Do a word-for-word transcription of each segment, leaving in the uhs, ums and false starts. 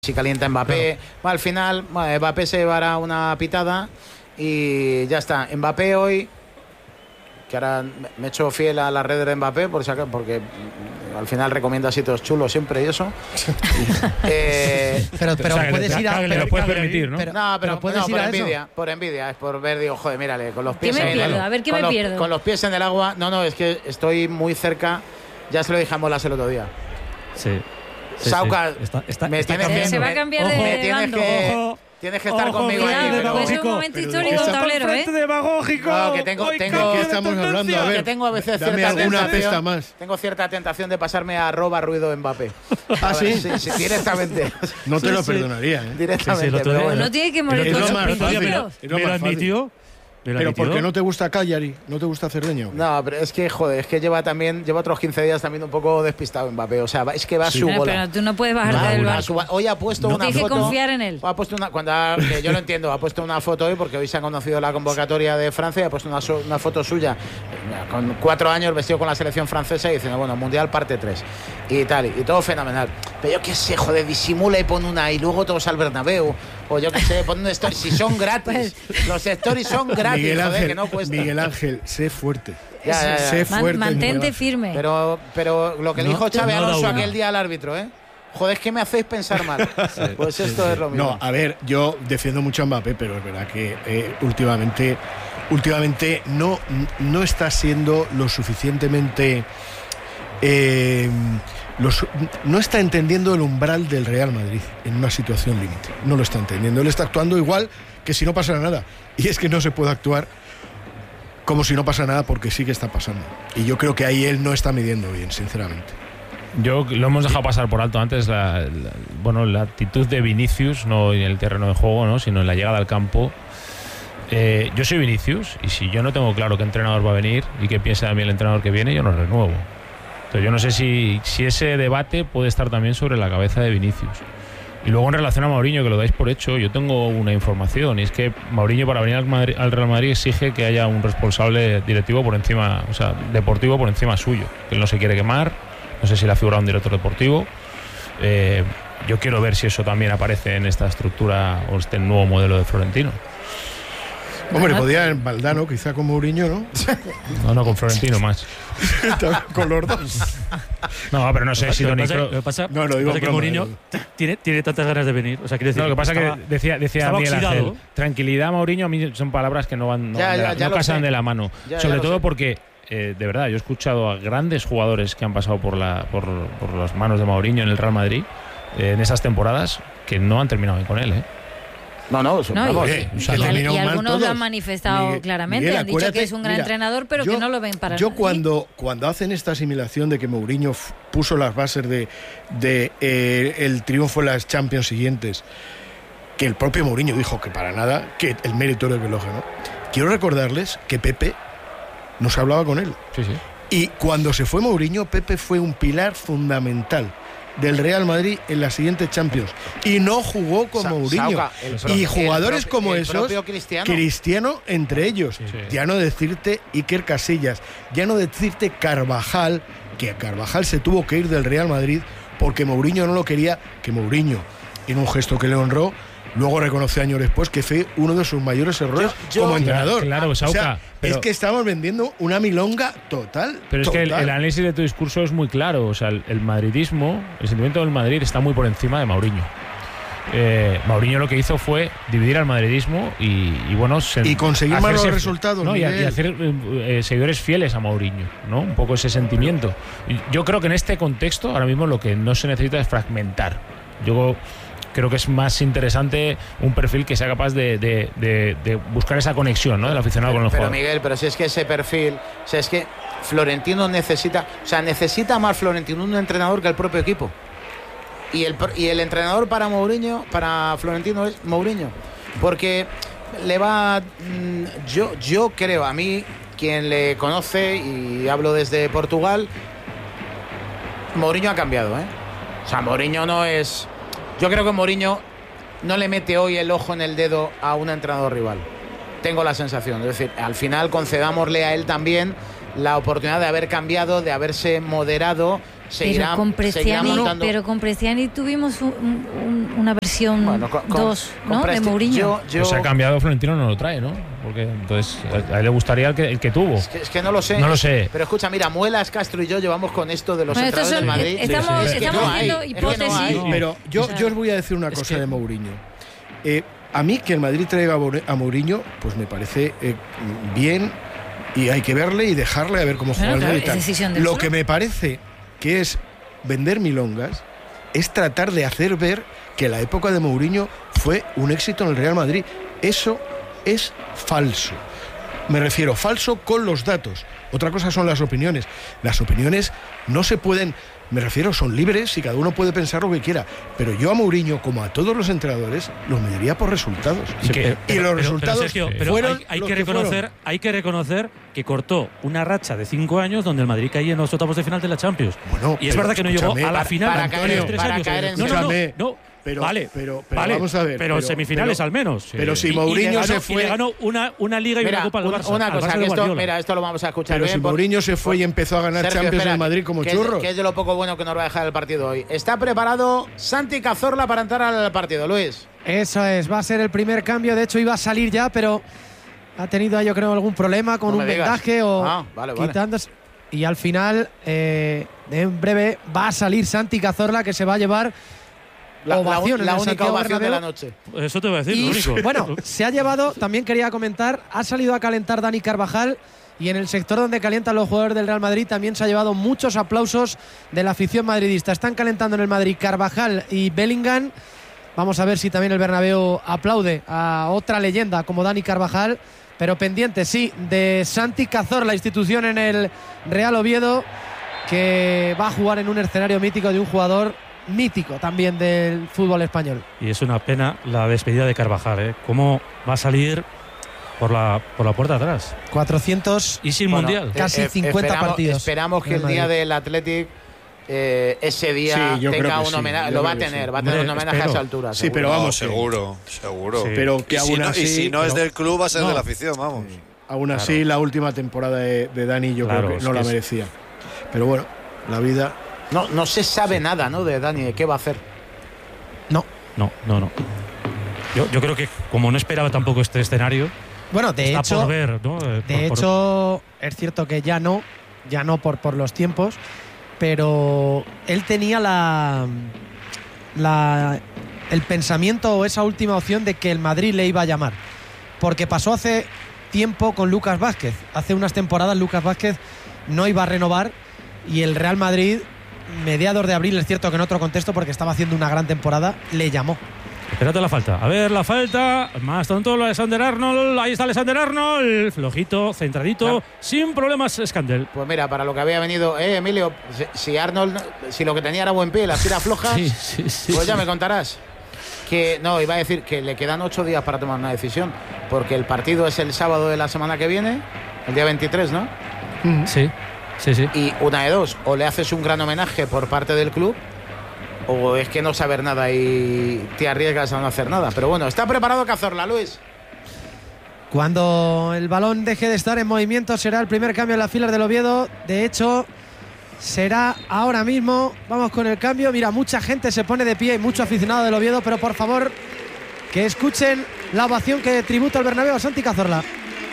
Si calienta Mbappé, claro. Bueno, al final bueno, Mbappé se llevará una pitada y ya está. Mbappé hoy, que ahora me he hecho fiel a las redes de Mbappé por si acaso, porque al final recomienda sitios chulos siempre y eso. eh, pero pero o sea, puedes ir a pero, lo puedes permitir, ¿no? Pero, no, pero, pero puedes no, ir por a envidia, eso? por envidia, es por ver, digo, joder, mírale, con los pies ¿Qué me en pierdo? el, A ver, ¿qué con me los, pierdo? Con los pies en el agua. No, no, es que estoy muy cerca. Ya se lo dije a Molas el otro día. Sí. Sí, Sauca, sí. Está, está, me está tienes que, se va a cambiar ojo, de me tienes bando. que, Ojo, tienes que estar ojo, conmigo cuidado, aquí. Cuidado, Pero, es un momento histórico en tablero, ¿eh? demagógico. No, que tengo, tengo, ¿De qué estamos hablando? A ver, que tengo a veces dame cierta alguna tentación, pesta más. Tengo cierta tentación de pasarme a arroba ruido Mbappé. ¿Ah, sí? Sí, sí, directamente. No te sí, lo sí. perdonaría, ¿eh? Directamente. Sí, sí, pero bueno. No tiene que morir con sus principios. Es lo Me lo más fácil. admitió. Pero ¿por qué no te gusta Cagliari? ¿No te gusta Cerdeño? No, pero es que, joder, es que lleva también lleva otros quince días también un poco despistado Mbappé. O sea, es que va a Sí. su Pero, bola. pero tú no puedes bajarte Va, del va barco. su- hoy ha puesto No. una Tienes que foto. confiar en él. Ha puesto una, cuando ha- que yo lo entiendo, ha puesto una foto hoy porque hoy se ha conocido la convocatoria de Francia y ha puesto una, so- una foto suya eh, con cuatro años vestido con la selección francesa y diciendo, bueno, Mundial parte tres y tal, y todo fenomenal. Pero yo qué sé, joder, disimula y pone una y luego todos al Bernabéu. O yo qué sé, pone un story. Si son gratis, los stories son gratis, Miguel joder, Ángel, que no cuesta. Miguel Ángel, sé fuerte. Ya, ya, ya. Sé Man- fuerte. mantente Miguel Ángel. firme. Pero, pero lo que No, dijo Xavi no da Alonso una. aquel día al árbitro, ¿eh? Joder, es que me hacéis pensar mal. Pues esto es lo mismo. No, a ver, yo defiendo mucho a Mbappé, pero es verdad que eh, últimamente, últimamente no, no está siendo lo suficientemente. Eh, los, no está entendiendo el umbral del Real Madrid en una situación límite. No lo está entendiendo. Él está actuando igual que si no pasara nada. Y es que no se puede actuar como si no pasa nada porque sí que está pasando. Y yo creo que ahí él no está midiendo bien, sinceramente. Yo lo hemos dejado pasar por alto antes la, la, bueno, la actitud de Vinicius, no en el terreno de juego, ¿no? Sino en la llegada al campo. Eh, yo soy Vinicius y si yo no tengo claro qué entrenador va a venir y qué piensa de mí el entrenador que viene, yo no renuevo. Entonces yo no sé si, si ese debate puede estar también sobre la cabeza de Vinicius. Y luego en relación a Mourinho, que lo dais por hecho, yo tengo una información y es que Mourinho para venir al, Madrid, al Real Madrid exige que haya un responsable directivo por encima, o sea, deportivo por encima suyo, que él no se quiere quemar, no sé si le ha figurado un director deportivo. Eh, yo quiero ver si eso también aparece en esta estructura o este nuevo modelo de Florentino. Hombre, podía en Valdano, quizá con Mourinho, ¿no? No, no, con Florentino más. Con los dos. No, pero no sé si Toni Lo que pasa, No, lo digo pasa que broma, Mourinho lo- tiene, tiene tantas ganas de venir. O sea, quiere decir, No, lo que pasa es estaba- que decía, decía estaba Miguel Ángel, oxidado. tranquilidad, Mourinho, a mí son palabras que no van, no, Ya, van de ya, la- ya no lo casan sé. de la mano. Ya, ya Sobre lo todo sé. porque, eh, de verdad, yo he escuchado a grandes jugadores que han pasado por, la, por, por las manos de Mourinho en el Real Madrid eh, en esas temporadas que no han terminado bien con él, ¿eh? No, no, eso, No, vamos. y, Oye, y- que y- terminaron y mal algunos lo todos. han manifestado Miguel- claramente. Miguel, han dicho que acuérdate, es un gran mira, entrenador, pero yo- que no lo ven para Yo nada. cuando, cuando hacen esta asimilación de que Mourinho f- puso las bases de, de eh, el triunfo en las Champions siguientes, que el propio Mourinho dijo que para nada, que el mérito era el que lo ganó. Quiero recordarles que Pepe no se hablaba con él. Sí, sí. Y cuando se fue Mourinho, Pepe fue un pilar fundamental del Real Madrid en la siguiente Champions y no jugó con Sa- Mourinho. Sauca, el Y propio- jugadores el propio- como el esos, propio Cristiano. Cristiano entre ellos. Sí. Ya no decirte Iker Casillas, ya no decirte Carvajal, que Carvajal se tuvo que ir del Real Madrid porque Mourinho no lo quería, que Mourinho, en un gesto que le honró, luego reconoció años después que fue uno de sus mayores errores Yo- yo- como entrenador. Claro, Sauca, o sea, pero- es que estamos vendiendo una milonga total. Pero es que el, total. el análisis de tu discurso es muy claro. O sea, el, el madridismo, el sentimiento del Madrid está muy por encima de Mourinho. Eh, Mourinho lo que hizo fue dividir al madridismo y, y bueno, se- Y conseguir malos hacerse- resultados, no, y, a- Miguel. y hacer eh, eh, seguidores fieles a Mourinho, ¿no? Un poco ese sentimiento. Y yo creo que en este contexto ahora mismo lo que no se necesita es fragmentar. Yo creo que es más interesante un perfil que sea capaz de, de- de- de buscar esa conexión, ¿no? Del aficionado con el Pero jugador. Miguel, pero si es que ese perfil, o sea, es que Florentino necesita, o sea, necesita más Florentino un entrenador que el propio equipo. Y el y el entrenador para Mourinho, para Florentino es Mourinho, porque le va mm, yo yo creo, a mí quien le conoce y hablo desde Portugal, Mourinho ha cambiado, ¿eh? O sea, Mourinho no es, yo creo que Mourinho no le mete hoy el ojo en el dedo a un entrenador rival. Tengo la sensación, es decir, al final concedámosle a él también la oportunidad de haber cambiado, de haberse moderado, seguirá, pero con Prestiani, montando... pero con Prestiani tuvimos un, un, una versión bueno, con, dos, con, ¿no? con de Mourinho. Yo, yo... Pues se ha cambiado, Florentino no lo trae, ¿no? Porque entonces a él le gustaría el que, el que tuvo. Es que, es que no lo sé. No lo sé. Pero escucha, mira, Muelas, Castro y yo llevamos con esto de los bueno, entrenadores del Madrid. Estamos, sí, sí. estamos Es que no haciendo hay, hipótesis. es que no hay. Pero yo, O sea, yo os voy a decir una es cosa que... de Mourinho. Eh, a mí que el Madrid traiga a Mourinho, pues me parece eh, bien, y hay que verle y dejarle a ver cómo juega bueno, el claro, Madrid. es decisión del Lo club. que me parece que es vender milongas es tratar de hacer ver que la época de Mourinho fue un éxito en el Real Madrid. Eso es falso. Me refiero, falso con los datos. Otra cosa son las opiniones. Las opiniones no se pueden, me refiero, son libres y cada uno puede pensar lo que quiera. Pero yo a Mourinho, como a todos los entrenadores, los mediría por resultados. Y, que, y pero, los pero, resultados pero, Sergio, pero fueron hay, hay los que que reconocer, fueron. hay que reconocer que cortó una racha de cinco años donde el Madrid caía en los octavos de final de la Champions. Bueno, y es pero verdad que no llegó escúchame, a la para- final para en caer- los tres para años. caer en- no, no, no, escúchame, no. Pero, vale, pero, pero vale, vamos a ver. pero pero- semifinales pero- al menos. Pero si Y- y Mourinho le ganó- se y fue- le ganó una, una liga y Mira, una copa al un- Barça. una al cosa, Barça que de esto, Guardiola. mira, esto lo vamos a escuchar Pero bien. si por- Mourinho se fue y empezó a ganar Sergio, Champions en espera, el Madrid como que es- churro. Que es de lo poco bueno que nos va a dejar el partido hoy. Está preparado Santi Cazorla para entrar al partido, Luis. Eso es, va a ser el primer cambio. De hecho, iba a salir ya, pero ha tenido, yo creo, algún problema con No un me digas. vendaje o Ah, vale, vale. quitándose. Y al final, eh, en breve, va a salir Santi Cazorla, que se va a llevar La, la- ovación en la el única Santiago ovación de Bernabéu. la noche. Eso te voy a decir, Y, lo único. bueno, se ha llevado, también quería comentar, ha salido a calentar Dani Carvajal y en el sector donde calientan los jugadores del Real Madrid también se ha llevado muchos aplausos de la afición madridista. Están calentando en el Madrid Carvajal y Bellingham. Vamos a ver si también el Bernabéu aplaude a otra leyenda como Dani Carvajal, pero pendiente, sí, de Santi Cazorla, la institución en el Real Oviedo, que va a jugar en un escenario mítico de un jugador mítico también del fútbol español. Y es una pena la despedida de Carvajal, ¿eh? ¿Cómo va a salir por la, por la puerta de atrás? cuatrocientos Y sin Bueno, mundial. eh, Casi eh, cincuenta esperamos, partidos Esperamos que en el el día Madrid. del Athletic eh, ese día Sí, yo creo tenga que un sí, homenaje. yo Lo va a creo que tener, sí. va a tener Hombre, un homenaje espero. a esa altura. Sí, seguro. pero vamos, seguro, seguro. Sí. Pero que y, si aún no, así, y si no es pero- del club, va a ser no. de la afición, vamos. aún Claro. así la última temporada de, de Dani yo Claro, creo es que no que la es- merecía. Pero bueno, la vida. No, no se sabe nada, ¿no? De Dani, de qué va a hacer. No. No, no, no. Yo, yo creo que como no esperaba tampoco este escenario, Bueno, de está hecho, por ver, ¿no? Eh, de por- por- hecho es cierto que ya no, ya no por, por los tiempos, pero él tenía la, la el pensamiento o esa última opción de que el Madrid le iba a llamar, porque pasó hace tiempo con Lucas Vázquez. Hace unas temporadas Lucas Vázquez no iba a renovar y el Real Madrid, mediados de abril, es cierto que en otro contexto, porque estaba haciendo una gran temporada, le llamó. Espérate la falta. A ver, la falta. Más tonto, Alexander Arnold. Ahí está Alexander Arnold. Flojito, centradito. Claro. Sin problemas, Scandel. Pues mira, para lo que había venido, eh, Emilio, si, si Arnold, si lo que tenía era buen pie, las tiras flojas, Sí, sí, sí. pues ya sí. me contarás. Que no, iba a decir que le quedan ocho días para tomar una decisión, porque el partido es el sábado de la semana que viene, el día veintitrés, ¿no? Sí, sí, sí. Y una de dos, o le haces un gran homenaje por parte del club, o es que no saber nada y te arriesgas a no hacer nada. Pero bueno, está preparado Cazorla, Luis. Cuando el balón deje de estar en movimiento será el primer cambio en las filas del Oviedo. De hecho, será ahora mismo. Vamos con el cambio. Mira, mucha gente se pone de pie y mucho aficionado del Oviedo, pero por favor que escuchen la ovación que tributa el Bernabéu a Santi Cazorla.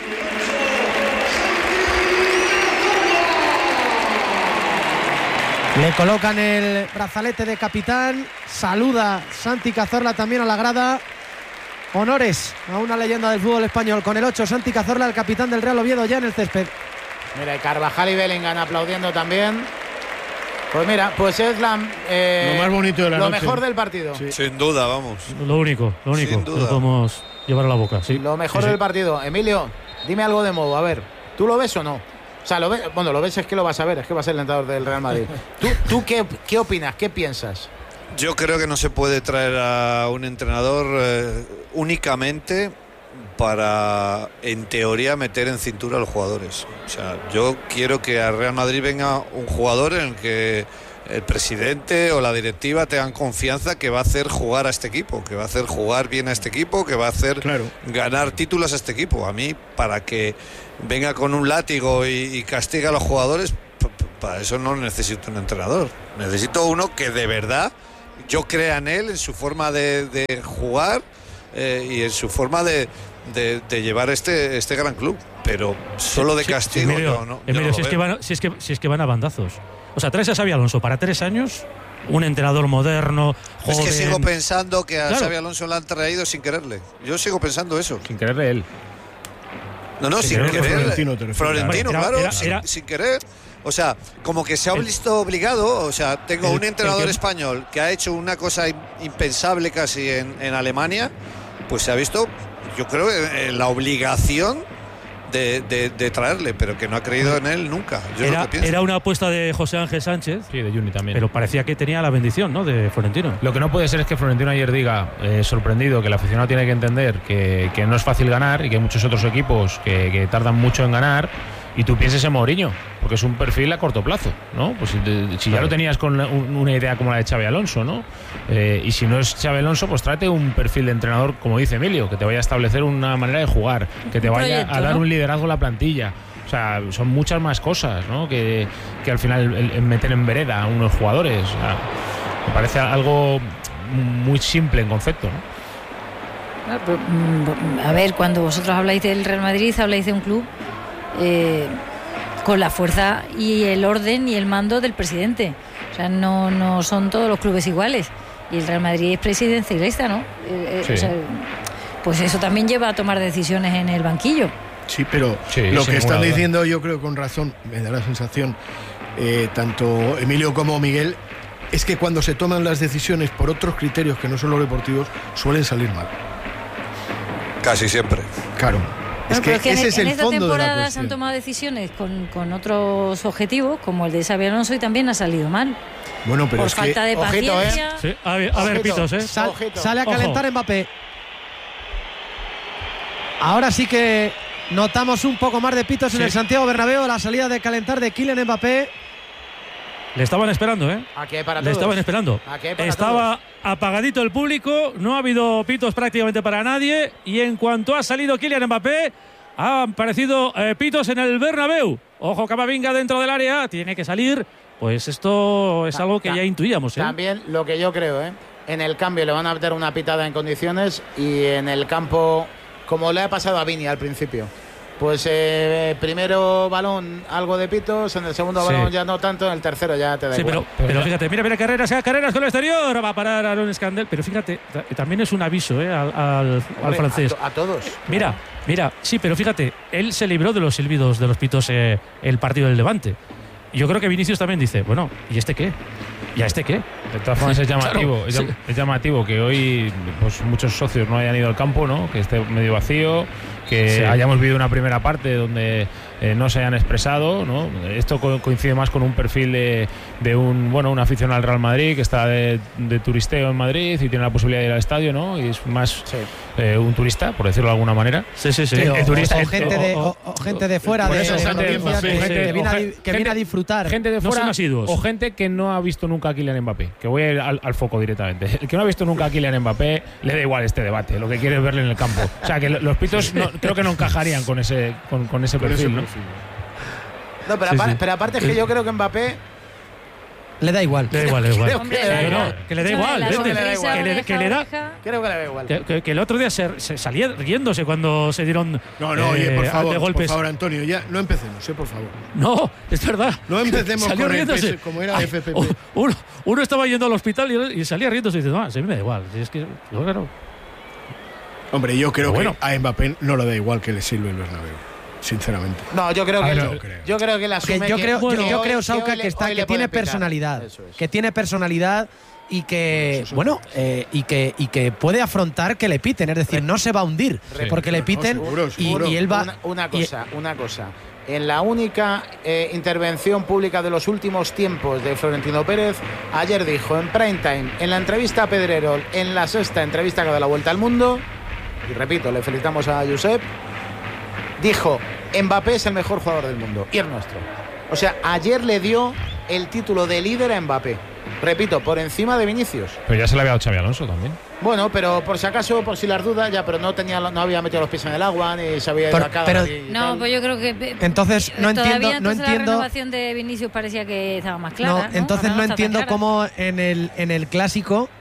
Le colocan el brazalete de capitán. Saluda Santi Cazorla también a la grada. Honores a una leyenda del fútbol español. Con el ocho, Santi Cazorla, el capitán del Real Oviedo, ya en el césped. Mira, y Carvajal y Bellingham aplaudiendo también. Pues mira, pues es la, eh, Lo más bonito de la lo noche. mejor del partido. Sí. Sin duda, vamos. Lo único, lo único Sin que duda. podemos llevar a la boca. Sí. Lo mejor Sí, sí. del partido. Emilio, dime algo de modo. A ver, ¿tú lo ves o no? O sea, lo ves, bueno, lo ves es que lo vas a ver, es que va a ser el entrenador del Real Madrid. ¿Tú, tú qué, qué opinas? ¿Qué piensas? Yo creo que no se puede traer a un entrenador eh, únicamente para, en teoría, meter en cintura a los jugadores. O sea, yo quiero que al Real Madrid venga un jugador en el que el presidente o la directiva tengan confianza que va a hacer jugar a este equipo, que va a hacer jugar bien a este equipo, que va a hacer Claro. ganar títulos a este equipo. A mí, para que venga con un látigo y, y castigue a los jugadores, p- p- Para eso no necesito un entrenador. Necesito uno que de verdad yo crea en él, en su forma de, de jugar eh, y en su forma de, de, de llevar este, este gran club. Pero solo de Sí, castigo Emilio, no, no, yo Emilio, no si, lo es que veo. van, si, es que, si es que van a bandazos. O sea, traes a Xabi Alonso para tres años, un entrenador moderno, joven. Es que sigo pensando que a Claro. Xabi Alonso le han traído sin quererle. Yo sigo pensando eso. Sin quererle él. No, no, Sin sin querer, querer. Florentino te refieres. Florentino, Era- claro, era- sin, era- sin querer. O sea, como que se ha El- visto obligado. O sea, tengo el- un entrenador el que- español que ha hecho una cosa im- impensable casi en, en Alemania, pues se ha visto, yo creo, en, en la obligación de, de- de traerle, pero que no ha creído en él nunca. Yo es lo Era, que pienso. era una apuesta de José Ángel Sánchez, Sí, de Juni también. pero parecía que tenía la bendición, ¿no?, de Florentino. Lo que no puede ser es que Florentino ayer diga, eh, sorprendido, que el aficionado tiene que entender que, que no es fácil ganar y que hay muchos otros equipos que, que tardan mucho en ganar, y tú pienses en Mourinho, porque es un perfil a corto plazo, ¿no? Pues si, te- si ya lo tenías con la- un- una idea como la de Xabi Alonso, ¿no? Eh, y si no es Xabi Alonso, pues tráete un perfil de entrenador, como dice Emilio, que te vaya a establecer una manera de jugar, que te Un vaya proyecto, a dar ¿no? un liderazgo a la plantilla. O sea, son muchas más cosas, ¿no?, que, que al final el, el meter en vereda a unos jugadores. O sea, me parece algo muy simple en concepto, ¿no? Ah, pero, mm, A ver, cuando vosotros habláis del Real Madrid, habláis de un club eh, con la fuerza y el orden y el mando del presidente. O sea, no, no son todos los clubes iguales. Y el Real Madrid es presidencialista, ¿no? Eh, eh, Sí. o sea, pues eso también lleva a tomar decisiones en el banquillo. Sí, pero Sí, lo sin que ninguna están duda. diciendo, yo creo con razón, me da la sensación, eh, tanto Emilio como Miguel, es que cuando se toman las decisiones por otros criterios que no son los deportivos, suelen salir mal. Casi siempre. Claro. Es Bueno, que pero es que ese en, es en el esta fondo de la temporada se han cuestión. tomado decisiones con, con otros objetivos, como el de Xabi Alonso, y también ha salido mal. Bueno, pero por es falta que de ojito, ¿eh? paciencia. Sí, a ver, a ver, Ojito. pitos, ¿eh? Sal- Ojito. sale a calentar Ojo. Mbappé. Ahora sí que notamos un poco más de pitos en Sí. el Santiago Bernabéu, la salida de calentar de Kylian Mbappé. Le estaban esperando, ¿eh? Aquí hay para Le todos. estaban esperando. Aquí hay para Estaba apagadito el público, no ha habido pitos prácticamente para nadie, y en cuanto ha salido Kylian Mbappé, han aparecido eh, pitos en el Bernabéu. Ojo, Camavinga dentro del área, tiene que salir. Pues esto es Ta- algo que ta- ya intuíamos, ¿eh? También lo que yo creo, ¿eh? En el cambio le van a meter una pitada en condiciones, y en el campo, como le ha pasado a Vini al principio. Pues eh, primero balón, algo de pitos, en el segundo Sí. balón ya no tanto, en el tercero ya te da Sí, igual. pero, Pero pero ya- fíjate, mira, mira Carreras, eh, Carreras con el exterior, va a parar Aaron Scandel, pero fíjate, ta- también es un aviso, ¿eh? al, al- al Hombre, francés. A, to- a todos. Mira, mira, sí, pero fíjate, él se libró de los silbidos de los pitos eh, el partido del Levante. Yo creo que Vinicius también dice, bueno, ¿y este qué? ¿Y a este qué? De todas formas es llamativo, Claro, es, sí. llam- es llamativo que hoy pues muchos socios no hayan ido al campo, ¿no? Que esté medio vacío, que Sí. hayamos vivido una primera parte donde eh, no se hayan expresado, ¿no? Esto co- coincide más con un perfil de, de un bueno un aficionado al Real Madrid que está de, de turisteo en Madrid y tiene la posibilidad de ir al estadio, ¿no? Y es más Sí. eh, un turista, por decirlo de alguna manera. Sí, sí, sí. Sí, o, el turista- o el- gente, de, o- o- o gente de fuera Por de, eso, de gente- Valencia sí, que, sí, que sí. viene a, O di- gen- que viene a gente- disfrutar. Gente de No son fuera asiduos. o gente que no ha visto nunca a Kylian Mbappé, que voy a ir al, al foco directamente. El que no ha visto nunca a Kylian Mbappé le da igual este debate, lo que quiere es verle en el campo. O sea, que lo- los pitos no- creo que no encajarían con ese con, con ese Con ese perfil, ¿no? perfil. No, pero, Sí, aparte, sí. pero aparte es que yo creo que Mbappé Le da igual. Le da igual, le da igual. Creo que le da Que no, igual. que le da Escúchame, igual, la vete. sonrisa, que, le, oreja, que le da. oreja. creo que le da igual. Que, que- que el otro día se, se salía riéndose cuando se dieron No, no, oye, eh, por de favor, por golpes. favor, Antonio, ya no empecemos, eh, por favor. No, es verdad. No empecemos Salió con el riéndose. P S, como era Ay, F P P. oh, Uno, uno estaba yendo al hospital y, y salía riéndose y dice, no, a mí me da igual. Si es que, yo, claro. Hombre, yo creo Pero bueno. que a Mbappé no le da igual que le sirve el Bernabéu, sinceramente. No, yo creo A que ver, lo- yo creo. yo creo que la Que asume yo que- creo, yo- que yo hoy- creo, que Sauca, hoy que, le- está, hoy que le tiene puede pitar. personalidad. Eso es. Que tiene personalidad y que, bueno, eh, y, que, y que puede afrontar que le piten. Es decir, no se va a hundir Sí. porque le No, piten seguro, y, seguro. y él va. Una, una y- cosa, una cosa. En la única eh, intervención pública de los últimos tiempos de Florentino Pérez, ayer dijo en prime time, en la entrevista a Pedrerol, en la sexta entrevista que da la vuelta al mundo, y repito, le felicitamos a Josep, dijo, Mbappé es el mejor jugador del mundo y es nuestro. O sea, ayer le dio el título de líder a Mbappé. repito, por encima de Vinicius. Pero ya se le había dado Xabi Alonso también. Bueno, pero por si acaso, por si las dudas, ya, pero no tenía, no había metido los pies en el agua, ni se había ido Pero- a cada pero- No, pues yo creo que. Entonces, no todavía entiendo- no entonces entiendo- La renovación de Vinicius parecía que estaba más clara. No, ¿no? entonces Ahora no está tan entiendo clara. cómo en el, en el clásico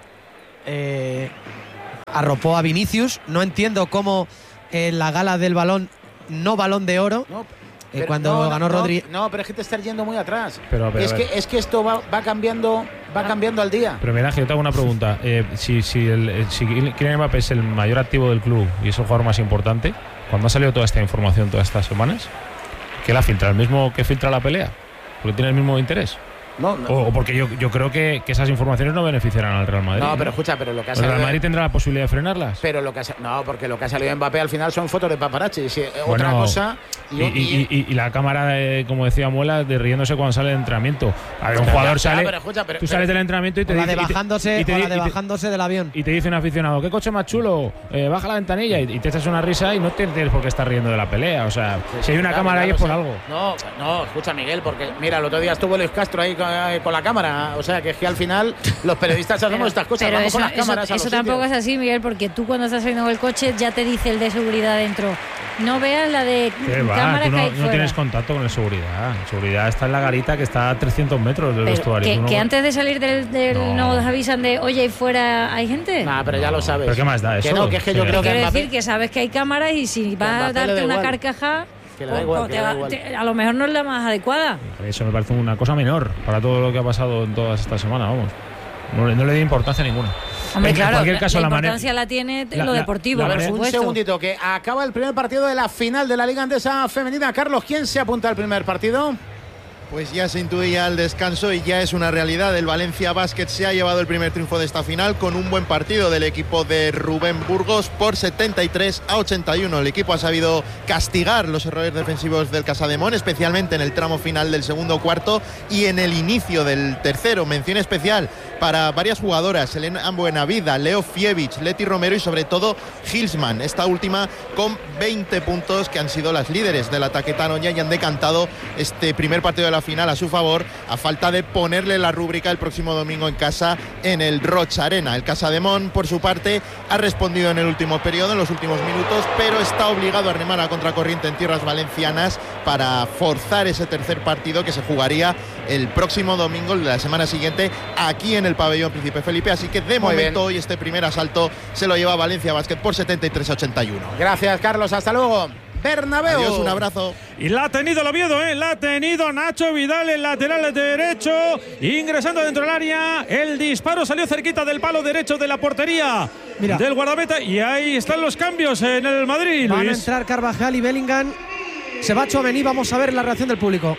eh, arropó a Vinicius. No entiendo cómo en la gala del balón, no balón de oro, No, eh, pero cuando no, no, ganó no, Rodri. No, pero es que te estás yendo muy atrás. Pero, a ver, es, a que, ver. es que esto va, va cambiando va cambiando al día. Pero mira, yo te hago una pregunta. Eh, si, si, el, eh, si Kylian Mbappé es el mayor activo del club y es el jugador más importante, cuando ha salido toda esta información todas estas semanas, ¿qué la filtra? ¿El mismo que filtra la pelea? ¿Porque tiene el mismo interés? No, no. O, o porque yo, yo creo que, que esas informaciones no beneficiarán al Real Madrid. No, pero escucha, pero lo que ha ¿El Real salido. Madrid tendrá la posibilidad de frenarlas? Pero lo que ha, sa- no, porque lo que ha salido de Mbappé al final son fotos de paparazzi. Si, Bueno, otra cosa. Y, y- y- y la cámara, de, como decía Muela, de riéndose cuando sale del entrenamiento. A ver, un Ya, jugador ya, sale. pero escucha, pero- tú sales pero- del entrenamiento y te O la dice. de y te- bajándose, y te o di- la de y te- bajándose del avión. Y te dice un aficionado, ¿qué coche más chulo? Eh, baja la ventanilla y, y te echas una risa y no te tienes por qué estar riendo de la pelea. O sea, si hay una Ya, cámara ya ahí lo es por sé. algo. No, no, escucha, Miguel, porque mira, el otro día estuvo Luis Castro ahí con, eh, con la cámara. O sea, que es que al final los periodistas hacemos estas cosas. Pero Vamos eso, con las eso- cámaras a los eso tampoco sitios. es así, Miguel, porque tú cuando estás saliendo del coche ya te dice el de seguridad dentro. No veas la de ¿Qué va? cámaras Tú que no, hay no fuera. tienes contacto con el seguridad. El seguridad está en la garita que está a trescientos metros del Pero vestuario. que, Tú no- que antes de salir del, del No. no os avisan de, oye, ahí fuera hay gente. Nah, pero ya lo sabes. ¿Pero qué más da Que eso? no, que es que yo Sí. creo que Quiero Mbappé- decir que sabes que hay cámaras y si vas a Mbappé le da darte una igual. carcajada, Que le da o- igual, o que te le da va- igual. te- a lo mejor no es la más adecuada. Eso me parece una cosa menor para todo lo que ha pasado en todas estas semanas, vamos. No, le- no le di importancia ninguna. Hombre, en claro, cualquier la, caso, la la manera- importancia la tiene la- lo la- deportivo, la por manera- Un supuesto. segundito, que acaba el primer partido de la final de la Liga Andesa Femenina. Carlos, ¿quién se apunta al primer partido? Pues ya se intuía al descanso y ya es una realidad. El Valencia Basket se ha llevado el primer triunfo de esta final con un buen partido del equipo de Rubén Burgos por setenta y tres a ochenta y uno. El equipo ha sabido castigar los errores defensivos del Casademón, especialmente en el tramo final del segundo cuarto y en el inicio del tercero. Mención especial para varias jugadoras: Elena Buenavida, Leo Fievich, Leti Romero y sobre todo Hilsman. Esta última con veinte puntos, que han sido las líderes del ataque tanoña y han decantado este primer partido de la final a su favor, a falta de ponerle la rúbrica el próximo domingo en casa en el Rocha Arena. El Casademón, por su parte, ha respondido en el último periodo, en los últimos minutos, pero está obligado a remar a contracorriente en tierras valencianas para forzar ese tercer partido que se jugaría el próximo domingo de la semana siguiente aquí en el pabellón Príncipe Felipe. Así que de Muy momento bien. hoy este primer asalto se lo lleva Valencia Basket por setenta y tres a ochenta y uno. Gracias, Carlos. Hasta luego. Bernabéu. Adiós, un abrazo. Y la ha tenido el Oviedo, ¿eh? La ha tenido Nacho Vidal, el lateral derecho, ingresando dentro del área. El disparo salió cerquita del palo derecho de la portería Mira. del guardameta. Y ahí están los cambios en el Madrid, Van a Luis. entrar Carvajal y Bellingham. Se va Tchouaméni, vamos a ver la reacción del público.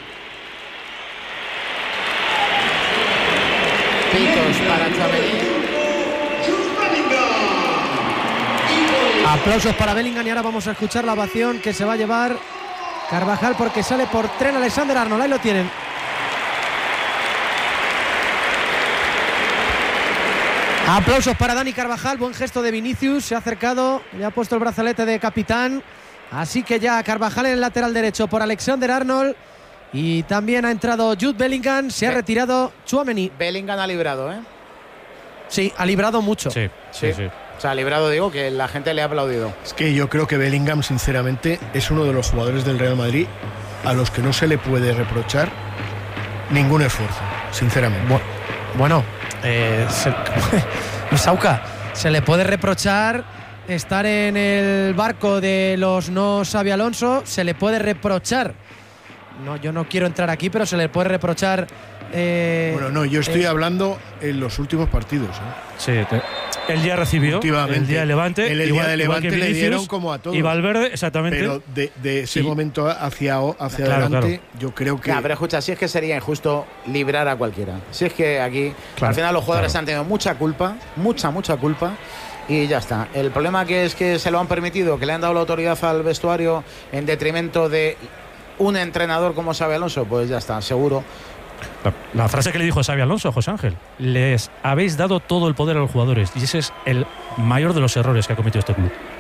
Pitos para Tchouaméni. Aplausos para Bellingham y ahora vamos a escuchar la ovación que se va a llevar Carvajal porque sale por tren Alexander-Arnold. Ahí lo tienen. Aplausos para Dani Carvajal, buen gesto de Vinicius, se ha acercado, le ha puesto el brazalete de capitán. Así que ya Carvajal en el lateral derecho por Alexander-Arnold y también ha entrado Jude Bellingham, se ha Be- retirado Tchouaméni. Bellingham ha librado, ¿eh? Sí, ha librado mucho. Sí, sí, Sí. sí. O sea, librado, digo, que la gente le ha aplaudido. Es que yo creo que Bellingham, sinceramente, es uno de los jugadores del Real Madrid a los que no se le puede reprochar ningún esfuerzo, sinceramente. Bu- Bueno, eh, se, Sauca, se le puede reprochar estar en el barco de los no Xabi Alonso, se le puede reprochar, no, yo no quiero entrar aquí, pero se le puede reprochar. eh, Bueno, no, yo estoy eh, hablando en los últimos partidos. ¿eh? Sí, te- el día recibió, Últimamente. el día de Levante, En el igual, día de igual que Levante le Vinicius dieron como a todos. y Valverde, exactamente. Pero de, de ese Y- momento hacia, hacia Claro, adelante, yo creo que. Ya, pero escucha, si es que sería injusto librar a cualquiera. Si es que aquí, Claro, al final los jugadores claro. han tenido mucha culpa, mucha, mucha culpa. Y ya está. El problema que es que se lo han permitido, que le han dado la autoridad al vestuario en detrimento de un entrenador como Xabi Alonso, pues ya está, seguro. La, la frase que le dijo Xabi Alonso a José Ángel: les habéis dado todo el poder a los jugadores, y ese es el mayor de los errores que ha cometido este club.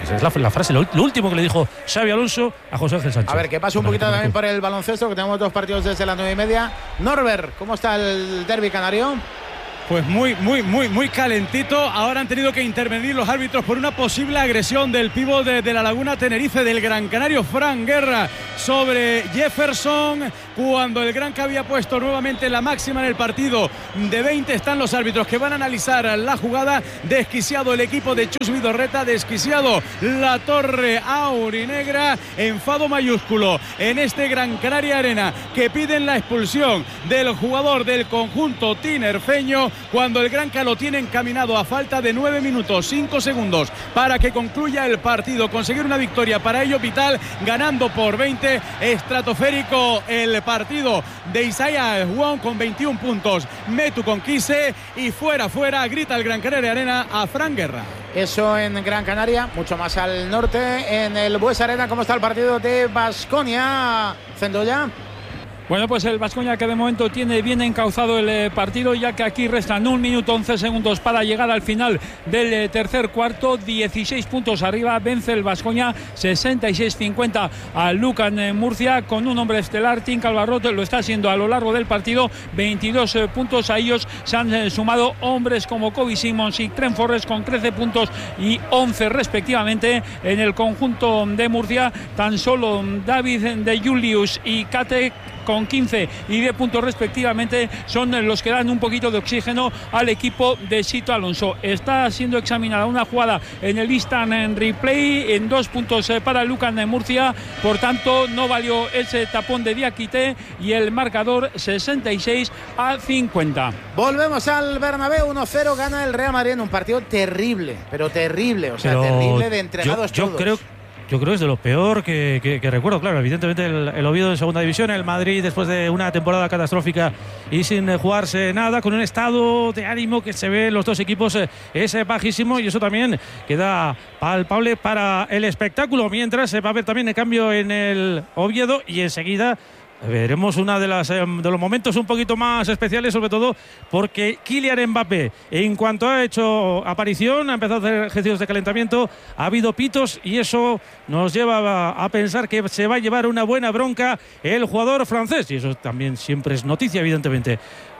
Esa es la, la frase, lo, lo último que le dijo Xabi Alonso a José Ángel Sánchez. A ver, que pase un poquito también por el baloncesto, que tenemos dos partidos desde las nueve y media. Norbert, ¿cómo está el derbi canario? Pues muy, muy, muy, muy calentito. Ahora han tenido que intervenir los árbitros por una posible agresión del pívot de, de la Laguna Tenerife, del Gran Canario, Fran Guerra, sobre Jefferson, cuando el Gran Canaria había puesto nuevamente la máxima en el partido de veinte. Están los árbitros que van a analizar la jugada. Desquiciado el equipo de Chus Vidorreta, desquiciado la torre aurinegra. Enfado mayúsculo en este Gran Canaria Arena, que piden la expulsión del jugador del conjunto tinerfeño, cuando el Granca lo tiene encaminado a falta de nueve minutos cinco segundos para que concluya el partido. Conseguir una victoria para ello vital, ganando por veinte. Estratosférico el partido de Isaiah Wong con veintiún puntos, Metu con quince, y fuera, fuera, grita el Gran Canaria Arena a Fran Guerra. Eso en Gran Canaria, mucho más al norte, en el Bues Arena. ¿Cómo está el partido de Baskonia, Zendoya? Bueno, pues el Baskonia, que de momento tiene bien encauzado el eh, partido, ya que aquí restan un minuto once segundos para llegar al final del eh, tercer cuarto. dieciséis puntos arriba, vence el Baskonia sesenta y seis cincuenta a Lucan en Murcia, con un hombre estelar. Tim Calvarrot lo está haciendo a lo largo del partido, veintidós eh, puntos. A ellos se han eh, sumado hombres como Kobe Simmons y Trent Forrest con trece puntos y once respectivamente. En el conjunto de Murcia, tan solo David de Julius y Kate con quince y diez puntos respectivamente son los que dan un poquito de oxígeno al equipo de Sito Alonso. Está siendo examinada una jugada en el instant en replay, en dos puntos para Lucan de Murcia, por tanto no valió ese tapón de Diakité, y el marcador sesenta y seis a cincuenta. Volvemos al Bernabéu. Uno cero gana el Real Madrid en un partido terrible, pero terrible, o sea, Pero terrible de entregados yo, yo todos. creo Yo creo que es de lo peor que, que, que recuerdo. Claro, evidentemente el, el Oviedo en segunda división, el Madrid después de una temporada catastrófica y sin jugarse nada, con un estado de ánimo que se ve en los dos equipos eh, es eh, bajísimo, y eso también queda palpable para el espectáculo. Mientras se va a ver también el cambio en el Oviedo, y enseguida veremos uno de, las, de los momentos un poquito más especiales, sobre todo porque Kylian Mbappé, en cuanto ha hecho aparición, ha empezado a hacer ejercicios de calentamiento, ha habido pitos, y eso nos lleva a, a pensar que se va a llevar una buena bronca el jugador francés, y eso también siempre es noticia, evidentemente.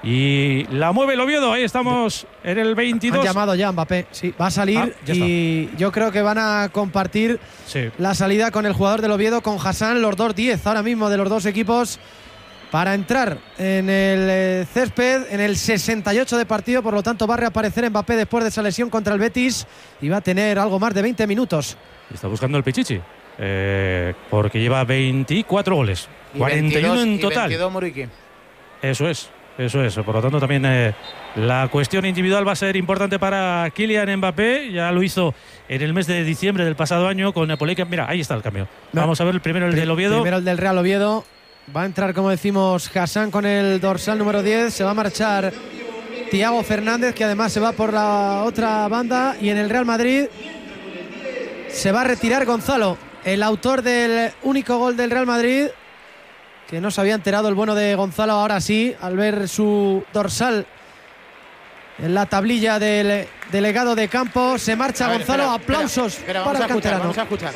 Y la mueve el Oviedo, ahí estamos en el veintidós. Han llamado ya a Mbappé, sí, va a salir, ah, y yo creo que van a compartir sí. la salida con el jugador del Oviedo, con Hassan, los dos diez ahora mismo de los dos equipos, para entrar en el eh, césped en el sesenta y ocho de partido. Por lo tanto va a reaparecer Mbappé después de esa lesión contra el Betis, y va a tener algo más de veinte minutos. Está buscando el Pichichi, eh, porque lleva veinticuatro goles, y cuarenta y uno veintidós, en y total. veintidós Muriqui. Eso es. Eso es, por lo tanto también eh, la cuestión individual va a ser importante para Kylian Mbappé. Ya lo hizo en el mes de diciembre del pasado año con Napolique. Mira, ahí está el cambio. No. Vamos a ver el primero, el del Oviedo. Primero el del Real Oviedo. Va a entrar, como decimos, Hassan con el dorsal número diez. Se va a marchar Thiago Fernández, que además se va por la otra banda. Y en el Real Madrid se va a retirar Gonzalo, el autor del único gol del Real Madrid, que no se había enterado el bueno de Gonzalo, ahora sí, al ver su dorsal en la tablilla del delegado de campo. Se marcha ver, Gonzalo, espera, aplausos espera, espera, para el vamos a escuchar, canterano. vamos a escuchar.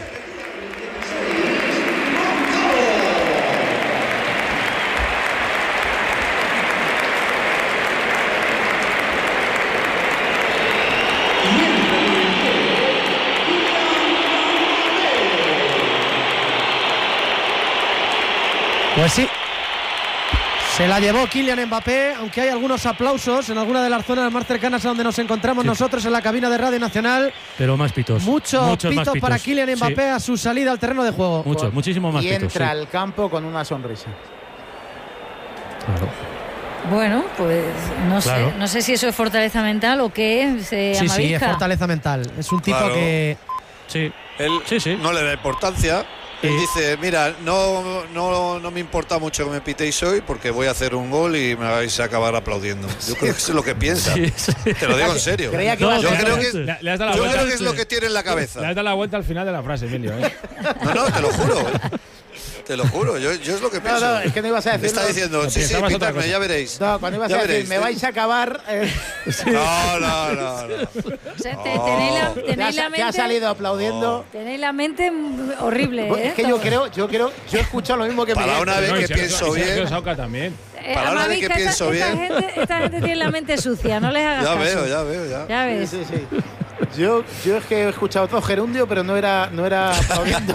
Pues sí, se la llevó Kylian Mbappé, aunque hay algunos aplausos en alguna de las zonas más cercanas a donde nos encontramos sí. nosotros en la cabina de Radio Nacional. Pero más pitos. Mucho Muchos pito más pitos. para Kylian Mbappé sí. a su salida al terreno de juego. Muchos, muchísimo más y pitos. Y entra sí. al campo con una sonrisa. Claro. Bueno, pues no claro. sé, no sé si eso es fortaleza mental o qué. Se sí, amavisca. sí, es fortaleza mental. Es un tipo claro. que sí. Él sí, sí. no le da importancia. Él dice, mira, no, no, no me importa mucho que me pitéis hoy, porque voy a hacer un gol y me vais a acabar aplaudiendo. Yo creo que eso es lo que piensa. Sí, sí. Te lo digo en serio. Creía que no, yo creo que, le, le has dado la yo vuelta, creo que es lo que tiene en la cabeza. Le has dado la vuelta al final de la frase, Emilio. ¿eh? No, no, te lo juro. Te lo juro, yo, yo es lo que pienso. No, no, es que no ibas a Me decirlo. está diciendo, sí, sí, Pensabas otra pitadme, cosa. ya veréis. No, cuando ibas Ya a decir, veréis, me ¿eh? vais a acabar. eh, No, no, no, no. O sea, te- No. tenéis la, te, tenéis ha, la te ha mente, salido aplaudiendo. tenéis la mente horrible, ¿eh? Es que yo creo, yo creo, yo he escuchado lo mismo que Para Miguel. una vez No, y que Sergio- pienso y Sergio bien. Sauca también. Eh, Para una vez Amavisca, que esta, pienso esta bien. gente, esta gente tiene la mente sucia, no les hagas Ya caso. veo, ya veo, ya. Ya Sí, ves. sí, sí. Yo, yo es que he escuchado todo gerundio, pero no era, no era aplaudiendo.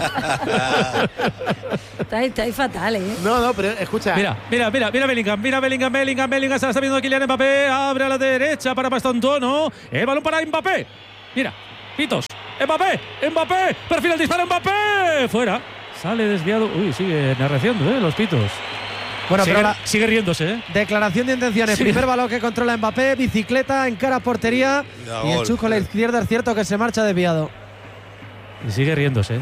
Estáis, estáis fatal, ¿eh? No, no, pero escucha. Mira, mira, mira, mira Bellingham, mira Bellingham, Bellingham, Bellingham, se la está viendo Kylian Mbappé, abre a la derecha para Mastantuono, el balón para Mbappé. Mira, pitos, Mbappé, Mbappé, perfila el disparo, Mbappé, fuera. Sale desviado, uy, sigue narraciendo, ¿eh? Los pitos. Bueno, sigue, pero la sigue riéndose, ¿eh? declaración de intenciones. Sí. Primer balón que controla Mbappé, bicicleta, encara portería. Ya, Y el gol. chuco a la izquierda es cierto que se marcha desviado. Y sigue riéndose, ¿eh?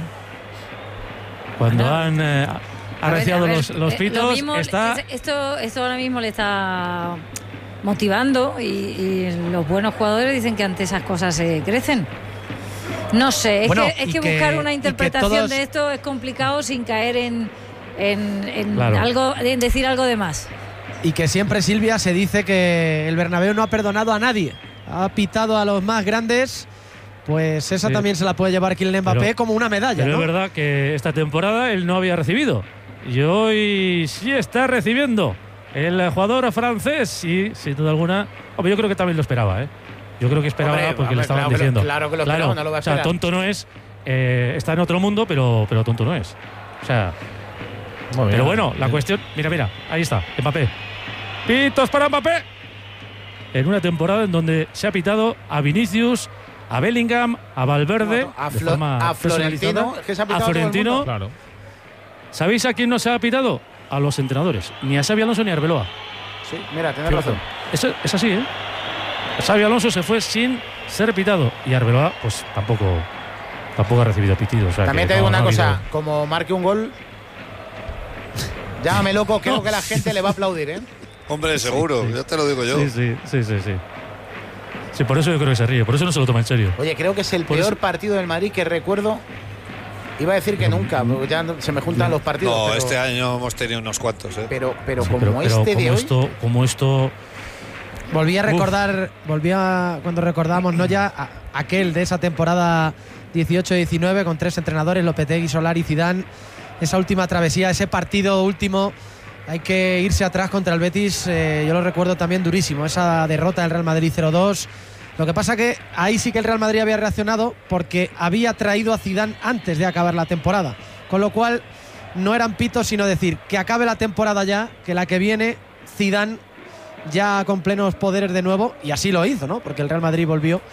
Cuando Bueno, han eh, A ver, arreciado a ver, los, los eh, pitos, lo mismo, está... es- esto, esto ahora mismo le está motivando y, y los buenos jugadores dicen que ante esas cosas se crecen. No sé, es Bueno, que, es y que que- buscar y una que interpretación todos- de esto es complicado sin caer en, en, en Claro. algo, en decir algo de más. Y que siempre, Silvia, se dice que el Bernabéu no ha perdonado a nadie. Ha pitado a los más grandes. Pues esa Sí. también se la puede llevar Kylian Mbappé Pero- como una medalla, Pero ¿no? es verdad que esta temporada él no había recibido. Y hoy sí está recibiendo el jugador francés. Y sin duda alguna, hombre, yo creo que también lo esperaba, ¿eh? Yo creo que esperaba Hombre, porque hombre, le estaban claro que lo- diciendo. claro que lo esperaba, no lo va a O sea, esperar. tonto no es. eh, está en otro mundo, pero, pero tonto no es. O sea, Muy bien. pero bueno, la cuestión. Mira, mira, ahí está, Mbappé. Pitos para Mbappé. En una temporada en donde se ha pitado a Vinicius, a Bellingham, a Valverde, No, a de Flo- forma a Florentino, personalizada, es que se ha a pitado a todo el Florentino. mundo. Claro. ¿Sabéis a quién no se ha pitado? A los entrenadores. Ni a Xabi Alonso ni a Arbeloa. Sí, mira, tienes Fíjate. razón. Eso es así, ¿eh? Xabi Alonso se fue sin ser pitado. Y Arbeloa, pues tampoco, tampoco ha recibido pitidos. O sea, También que te digo no- una no ha cosa, habido- como marque un gol, llámame loco, creo que la gente le va a aplaudir, ¿eh? Hombre, seguro, sí. ya te lo digo yo. Sí, sí, sí, sí, sí. Sí, por eso yo creo que se ríe. Por eso no se lo toma en serio. Oye, creo que es el Por peor eso- partido del Madrid que recuerdo. Iba a decir que nunca, porque ya no- se me juntan los partidos. No, pero, este año hemos tenido unos cuantos, ¿eh? pero, pero Sí, como pero- pero este de como hoy. esto, como esto. Volví a Uf. recordar, volví a cuando recordábamos no ya a- aquel de esa temporada dieciocho diecinueve con tres entrenadores, Lopetegui, Solari, Zidane, esa última travesía, ese partido último, hay que irse atrás contra el Betis, eh, yo lo recuerdo también durísimo, esa derrota del Real Madrid cero dos. Lo que pasa que ahí sí que el Real Madrid había reaccionado porque había traído a Zidane antes de acabar la temporada, con lo cual no eran pitos sino decir que acabe la temporada ya, que la que viene Zidane ya con plenos poderes de nuevo, y así lo hizo, ¿no? Porque el Real Madrid volvió,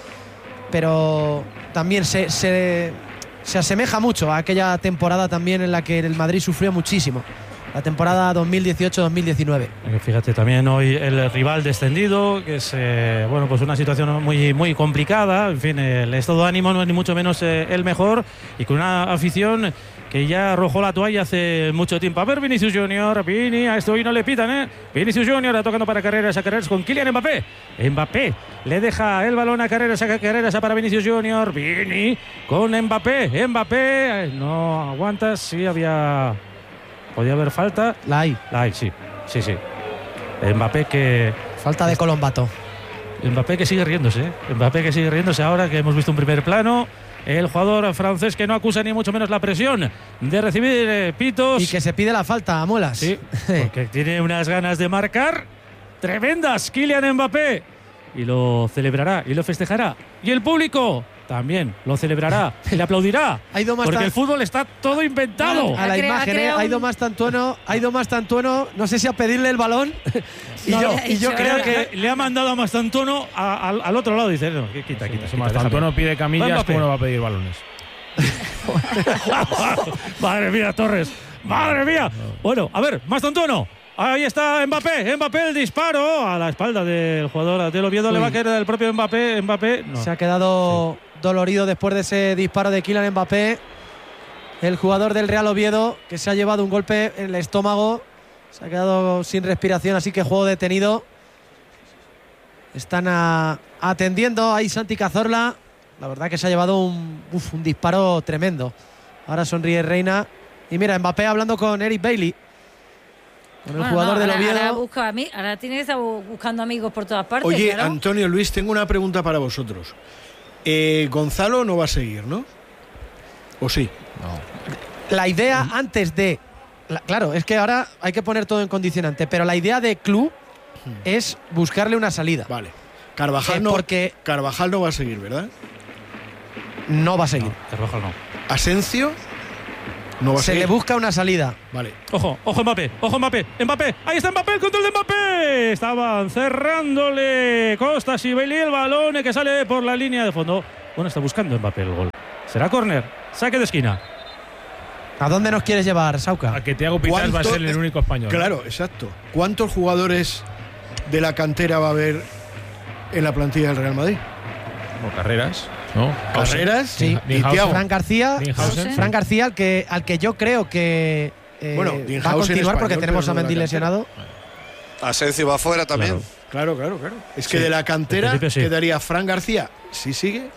pero también se, se, se asemeja mucho a aquella temporada también en la que el Madrid sufrió muchísimo, la temporada dos mil dieciocho dos mil diecinueve. Eh, Fíjate, también hoy el rival descendido, que es eh, bueno, pues una situación muy, muy complicada. En fin, el estado de ánimo no es ni mucho menos eh, el mejor, y con una afición que ya arrojó la toalla hace mucho tiempo. A ver, Vinicius Junior, Vini, a esto hoy no le pitan, ¿eh? Vinicius Junior tocando para Carreras, a Carreras con Kylian Mbappé. Mbappé le deja el balón a Carreras, a Carreras, a para Vinicius Junior, Vini con Mbappé. Mbappé, eh, no aguanta, sí había. Podía haber falta. La hay, La hay, sí, sí, sí. Mbappé que. falta de Colombato. Mbappé que sigue riéndose, ¿eh? Mbappé que sigue riéndose ahora que hemos visto un primer plano. El jugador francés que no acusa ni mucho menos la presión de recibir eh, pitos. Y que se pide la falta a Muelas. Sí, porque tiene unas ganas de marcar tremendas Kylian Mbappé. Y lo celebrará y lo festejará. Y el público también lo celebrará y le aplaudirá. Ha ido más Porque tan- el fútbol está todo inventado. a la Ha crea- imagen, ha ¿eh? creado Ha ido un- más Tantueno, ha ido más Tantueno, no sé si a pedirle el balón. y No, yo, le ha y yo dicho, creo "Ahora". que Que le ha mandado a Mastantuono a- al, al otro lado. Dice, no, quita, quita, quita. Si más déjame. tanto no pide camillas, Mbappé. ¿cómo no va a pedir balones? Madre mía, Torres. Madre mía. Bueno, a ver, Mastantuono. Ahí está Mbappé. Mbappé el disparo a la espalda del jugador del Oviedo. Le va a caer el propio Mbappé. Mbappé. No. se ha quedado dolorido después de ese disparo de Kylian Mbappé. El jugador del Real Oviedo, que se ha llevado un golpe en el estómago. Se ha quedado sin respiración, así que juego detenido. Están a- atendiendo ahí Santi Cazorla. La verdad que se ha llevado un, uf, un disparo tremendo. Ahora sonríe Reina. Y mira, Mbappé hablando con Eric Bailey, con el Bueno, jugador no, del ahora, Oviedo. ahora, busca a mí, ahora tiene que estar bu- buscando amigos por todas partes. Oye, claro. Antonio, Luis, tengo una pregunta para vosotros. Eh, Gonzalo no va a seguir, ¿no? ¿O sí? La idea antes de... la- claro, es que ahora hay que poner todo en condicionante, pero la idea de club es buscarle una salida. Vale. Carvajal Eh, no, porque Carvajal no va a seguir, ¿verdad? no va a seguir. Carvajal no. Asensio no va a Se seguir. le busca una salida. Vale. Ojo, ojo Mbappé, ojo Mbappé, Mbappé, ahí está Mbappé, el control de Mbappé. Estaban cerrándole Costas y Bailey el balón que sale por la línea de fondo. Bueno, está buscando Mbappé el gol. Será córner, saque de esquina. ¿A dónde nos quieres llevar, Sauca? A que Thiago Pinal va a ¿Cuánto- ser el único español. Claro, exacto. ¿Cuántos jugadores de la cantera va a haber en la plantilla del Real Madrid? Como Carreras, ¿no? Carreras Sí. y Dinhausen. Thiago. Fran García, Dinhausen. Fran García, al que, al que yo creo que eh, Bueno, va a Dinhausen continuar español, porque tenemos pero a no de la Mendy cantera. lesionado. Asensio va afuera también. Claro, claro, claro. Es que Sí, de la en cantera principio sí. quedaría Fran García, si sigue,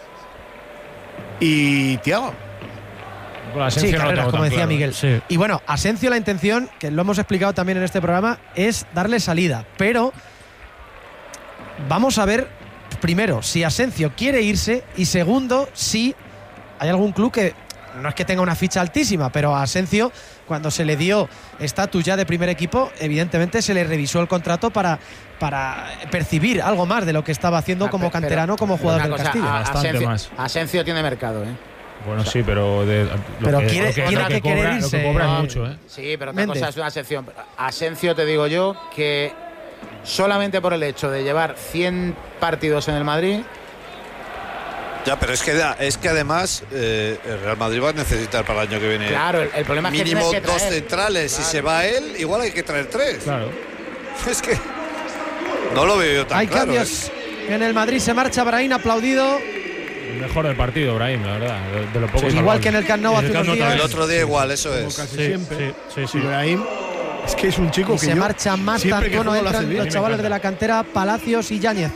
y Thiago. Con Sí, Asensio no lo Carreras, tengo como tan decía claro. Miguel. Sí. Y bueno, Asensio, la intención, que lo hemos explicado también en este programa, es darle salida. Pero vamos a ver, primero, si Asensio quiere irse y segundo, si hay algún club que no es que tenga una ficha altísima, pero a Asensio, cuando se le dio estatus ya de primer equipo, evidentemente se le revisó el contrato para, para percibir algo más de lo que estaba haciendo Ah, como pe- pero- canterano, como pero jugador una del cosa, Castillo. a- Bastante Asensio, más. Asensio tiene mercado, ¿eh? Bueno, sí, pero de, lo Pero que, quiere- lo que, tiene lo que que querer cobra, lo irse. que cobra No, es mucho, ¿eh? Sí, pero otra Méndez. cosa es una sección. Asensio, te digo yo, que solamente por el hecho de llevar cien partidos en el Madrid, Ya, pero es que, da- es que además eh, el Real Madrid va a necesitar para el año que viene claro, el, el problema es que mínimo tienes que dos traer. centrales. Si se va él, igual hay que traer tres. Claro. Es que no lo veo yo tan Hay claro. cambios ¿eh? en el Madrid, se marcha Brahim aplaudido. El mejor del partido, Brahim, la verdad. De, de lo poco Igual salvable. que en el Camp Nou En hace el Camp unos Nou días. El otro día igual, eso Como es. casi Sí, siempre. sí, sí, sí. Ibrahim, es que es un chico Y que se yo, marcha más siempre que Tantono, juega lo hace entran bien. los chavales de la cantera, Palacios y Yáñez.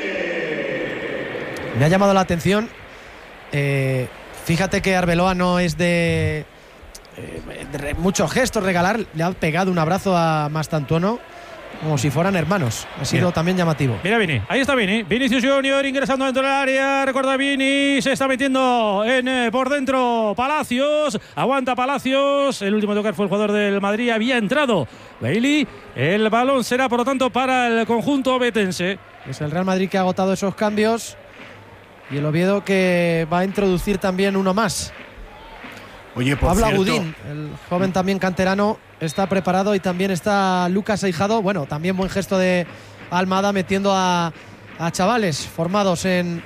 Me ha llamado la atención. eh, fíjate que Arbeloa no es de, eh, de re- muchos gestos regalar. Le ha pegado un abrazo a Mastantuono como si fueran hermanos. Ha sido Bien. también llamativo. Mira Vini, ahí está Vini, Vinicius Junior ingresando dentro del área, recuerda Vini, se está metiendo en, eh, por dentro Palacios, aguanta Palacios, el último tocar fue el jugador del Madrid, había entrado Bailey, el balón será por lo tanto para el conjunto betense. Es el Real Madrid que ha agotado esos cambios y el Oviedo que va a introducir también uno más. Oye, por Pablo cierto, Agudín, el joven también canterano, está preparado y también está Lucas Aijado. Bueno, también buen gesto de Almada metiendo a, a chavales formados en,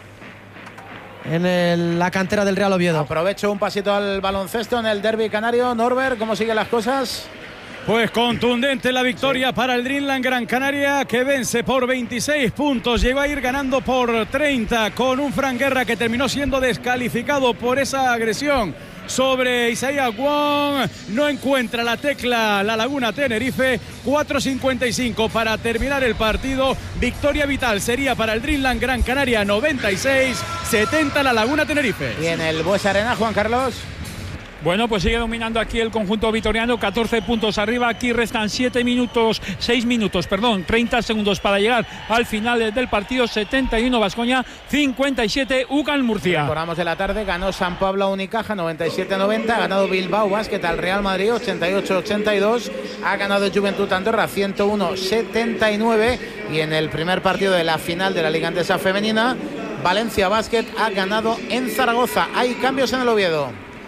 en el- la cantera del Real Oviedo. Aprovecho un pasito al baloncesto en el derbi canario. Norbert, ¿cómo siguen las cosas? Pues contundente la victoria para el Dreamland Gran Canaria, que vence por veintiséis puntos. Llegó a ir ganando por treinta con un Fran Guerra que terminó siendo descalificado por esa agresión sobre Isaías Wong. No encuentra la tecla la Laguna Tenerife. cuatro cincuenta y cinco para terminar el partido. Victoria vital sería para el Dreamland Gran Canaria, noventa y seis setenta la Laguna Tenerife. Y en el Buesa Arena, Juan Carlos. Bueno, pues sigue dominando aquí el conjunto vitoriano, catorce puntos arriba. Aquí restan siete minutos, seis minutos, perdón, treinta segundos para llegar al final del partido. setenta y uno Baskonia, cincuenta y siete U C A M Murcia. Recordamos de la tarde, ganó San Pablo a Unicaja noventa y siete noventa, ha ganado Bilbao Basket al Real Madrid ochenta y ocho ochenta y dos, ha ganado Juventud Andorra ciento uno setenta y nueve y en el primer partido de la final de la Liga Andesa Femenina, Valencia Basket ha ganado en Zaragoza. Hay cambios en el Oviedo.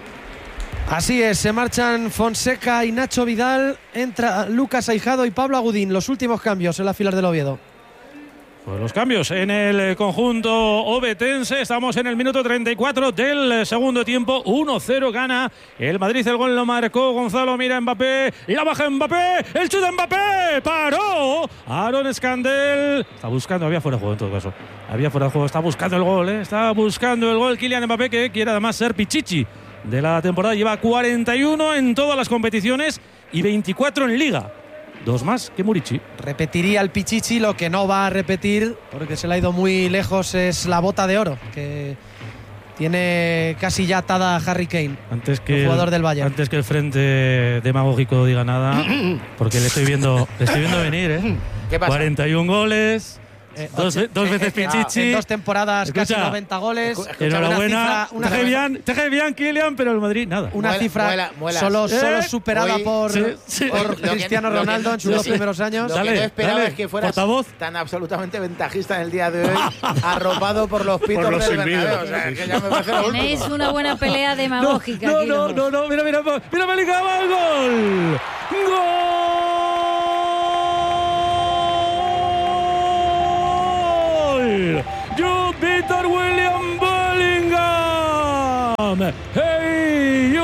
Así es, se marchan Fonseca y Nacho Vidal, entra Lucas Aijado y Pablo Agudín, los últimos cambios en las filas del Oviedo. Pues los cambios en el conjunto obetense. Estamos en el minuto treinta y cuatro del segundo tiempo. uno cero gana el Madrid. El gol lo marcó Gonzalo. Mira Mbappé. Y la baja Mbappé. El chute de Mbappé. Paró. Aaron Escandel. Está buscando. Había fuera de juego en todo caso. Había fuera de juego. Está buscando el gol. ¿eh? Está buscando el gol Kylian Mbappé, que quiere además ser pichichi de la temporada. Lleva cuarenta y uno en todas las competiciones y veinticuatro en Liga. Dos más que Murici. Repetiría el Pichichi, lo que no va a repetir, porque se le ha ido muy lejos, es la bota de oro, que Tiene casi ya atada a Harry Kane, antes que el jugador del Bayern. Antes que el frente demagógico diga nada, porque le estoy viendo, le estoy viendo venir, ¿eh? ¿Qué pasa? cuarenta y un goles. Eh, Dos, ocho- dos eh, veces eh, Pichichi. En dos temporadas, Escucha, casi noventa goles. escucha, Enhorabuena. Una cifra, una Te cifra- bien, te bien, Kylian, pero el Madrid nada. una Muela- cifra muela- muelas. solo, solo Eh, superada hoy- por, sí, sí. por Lo que- Cristiano lo que- Ronaldo en sus lo dos que- primeros años. Lo Dale, que no esperaba dale, es que fueras portavoz. tan absolutamente ventajista en el día de hoy, arropado por los pitos Por los del silbidos. Bernabéu. O sea, que ya me parece lo Tenéis último. una buena pelea demagógica. No, aquí, no, los no, dos. no, mira, mira, mira, Bellingham, gol. Gol. Jude Victor William Bellingham. Hey,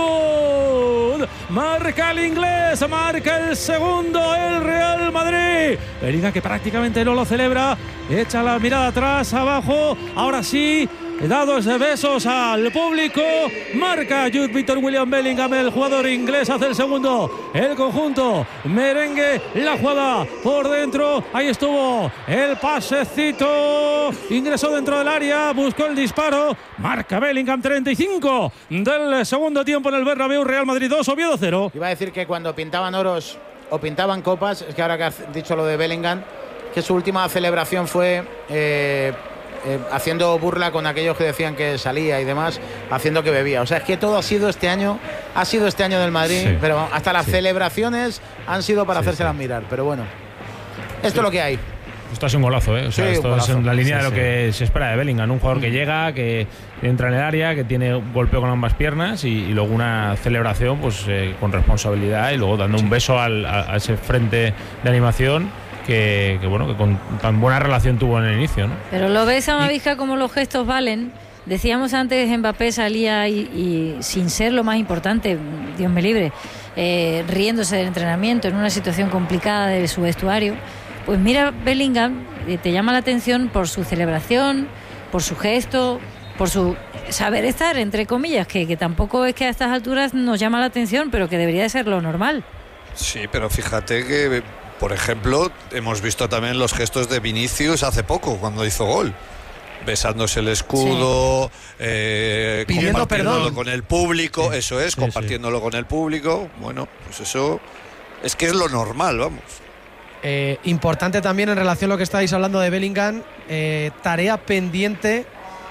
Jude. Marca el inglés, marca el segundo el Real Madrid. Bellingham que prácticamente no lo celebra. Echa la mirada atrás, abajo. Ahora sí. Dados de besos al público. Marca Jude Victor William Bellingham, el jugador inglés, hace el segundo. El conjunto merengue, la jugada por dentro. Ahí estuvo el pasecito. Ingresó dentro del área, buscó el disparo. Marca Bellingham, treinta y cinco del segundo tiempo en el Bernabéu. Real Madrid dos, Oviedo cero. Iba a decir que cuando pintaban oros o pintaban copas, es que ahora que has dicho lo de Bellingham, que su última celebración fue eh, eh, haciendo burla con aquellos que decían que salía y demás, haciendo que bebía. O sea, es que todo ha sido este año, ha sido este año del Madrid, Sí. pero hasta las Sí. celebraciones han sido para Sí, hacérselas sí. mirar. Pero bueno, esto es lo que hay. Esto ha sido un golazo, ¿eh? O sea, Sí, esto un es golazo. en la línea Sí, de lo sí. que se espera de Bellingham. Un jugador que llega, que entra en el área, que tiene un golpeo con ambas piernas y, y luego una celebración pues eh, con responsabilidad y luego dando un beso al, a, a ese frente de animación que, que, bueno, que con tan buena relación tuvo en el inicio, ¿no? Pero lo ves, Amavisca, como los gestos valen. Decíamos antes, Mbappé salía y, y sin ser lo más importante, Dios me libre, eh, riéndose del entrenamiento en una situación complicada de su vestuario. Pues mira, Bellingham, eh, te llama la atención por su celebración, por su gesto, por su saber estar, entre comillas, que, que tampoco es que a estas alturas nos llama la atención, pero que debería de ser lo normal. Sí, pero fíjate que, por ejemplo, hemos visto también los gestos de Vinicius hace poco, cuando hizo gol. Besándose el escudo, eh, Pidiendo compartiéndolo perdón. con el público, Sí. eso es, Sí, compartiéndolo con el público. Bueno, pues eso es que es lo normal, vamos. Eh, importante también en relación a lo que estáis hablando de Bellingham, eh, tarea pendiente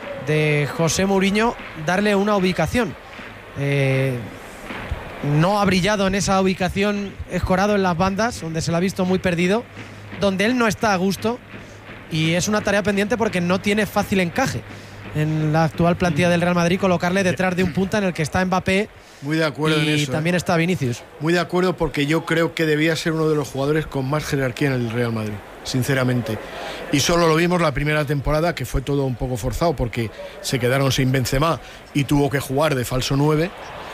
de José Mourinho, darle una ubicación. Eh, no ha brillado en esa ubicación, escorado en las bandas, donde se lo ha visto muy perdido, donde él no está a gusto, y es una tarea pendiente porque no tiene fácil encaje en la actual plantilla del Real Madrid colocarle detrás de un punta en el que está Mbappé Muy de acuerdo en y eso. también ¿eh? está Vinicius. Muy de acuerdo, porque yo creo que debía ser uno de los jugadores con más jerarquía en el Real Madrid, sinceramente. Y solo lo vimos la primera temporada, que fue todo un poco forzado porque se quedaron sin Benzema y tuvo que jugar de falso nueve.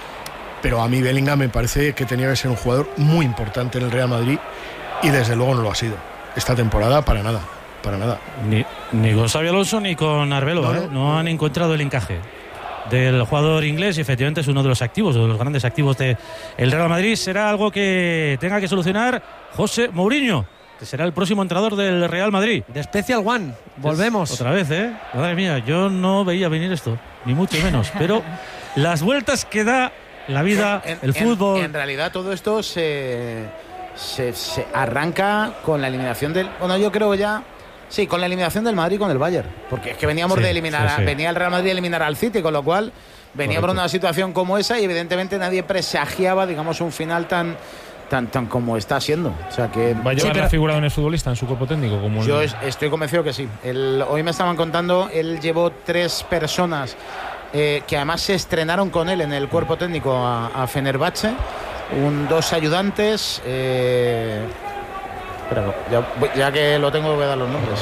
Pero a mí Bellingham me parece que tenía que ser un jugador muy importante en el Real Madrid y desde luego no lo ha sido. Esta temporada para nada, para nada. Ni, ni con Xabi Alonso ni con Arbelo, No, ¿eh? no. no han encontrado el encaje del jugador inglés y efectivamente es uno de los activos, de los grandes activos del Real Madrid. Será algo que tenga que solucionar José Mourinho, que será el próximo entrenador del Real Madrid. De Special One, volvemos. Otra vez, ¿eh? Madre mía, yo no veía venir esto, ni mucho menos, pero las vueltas que da la vida, En- el en- fútbol. En, realidad todo esto se, se, se arranca con la eliminación del... Bueno, yo creo ya... Sí, con la eliminación del Madrid con el Bayern. Porque es que veníamos Sí, de eliminar... sí, a- sí. venía el Real Madrid a eliminar al City, con lo cual veníamos Correcto. en una situación como esa y evidentemente nadie presagiaba, digamos, un final tan... Tan, tan como está siendo. O sea que ¿Va a llevar Sí, pero- la figura de un futbolista en su cuerpo técnico? Como yo el- es- estoy convencido que sí. El- hoy me estaban contando, él llevó tres personas eh, que además se estrenaron con él en el cuerpo técnico a, a Fenerbahce, un, dos ayudantes. Eh, espera, ya, voy- ya que lo tengo voy a dar los nombres.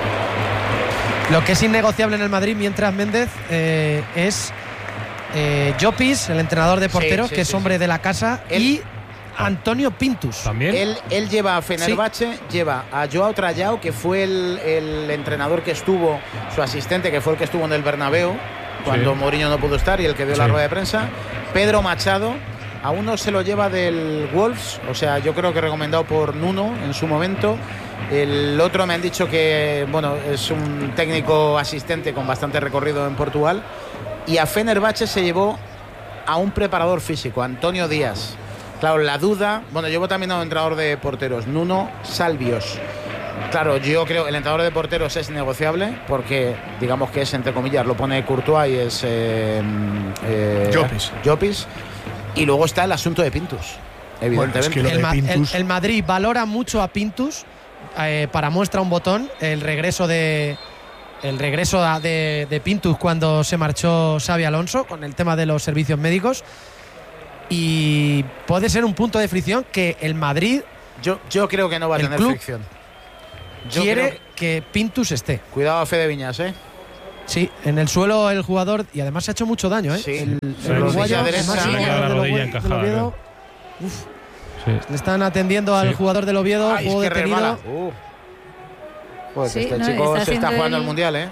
Lo que es innegociable en el Madrid mientras Méndez eh, es eh, Llopis, el entrenador de porteros, Sí, sí, que es sí, hombre sí. de la casa, Él- y Antonio Pintus. ¿También? Él, él lleva a Fenerbahce, lleva a Joao Trayao, que fue el, el entrenador que estuvo, su asistente, que fue el que estuvo en el Bernabéu, cuando Sí. Mourinho no pudo estar y el que dio la Sí. rueda de prensa. Pedro Machado, a uno se lo lleva del Wolves, o sea, yo creo que recomendado por Nuno en su momento. El otro me han dicho que, bueno, es un técnico asistente con bastante recorrido en Portugal. y a Fenerbahce se llevó a un preparador físico, Antonio Díaz. Claro, la duda, bueno, llevo también a un entrenador de porteros, Nuno Salvios. Claro, yo creo que el entrenador de porteros es negociable porque, digamos que es, entre comillas, lo pone Courtois y es eh, eh, Llopis. Llopis. Y luego está el asunto de Pintus, evidentemente. Bueno, es que lo el, de Ma- Pintus- el- el Madrid valora mucho a Pintus eh, para muestra un botón el regreso de el regreso a- de, de Pintus cuando se marchó Xabi Alonso con el tema de los servicios médicos, y puede ser un punto de fricción que el Madrid Yo, yo creo que no va a El tener club fricción. Yo quiere creo que Pintus esté. Cuidado a Fede Viñas, ¿eh? Sí, en el suelo el jugador, y además se ha hecho mucho daño, ¿eh? Sí. El, Sí, el uruguayo, rodilla el derecha. máximo Sí, goleador la del rodilla Oviedo- encajada, del Oviedo. claro. Uf, Sí. le están atendiendo al Sí. jugador del Oviedo, Ay, juego es que detenido. resbala. Uh. Pues Sí, este no, chico está se está haciendo jugando el- al Mundial, ¿eh?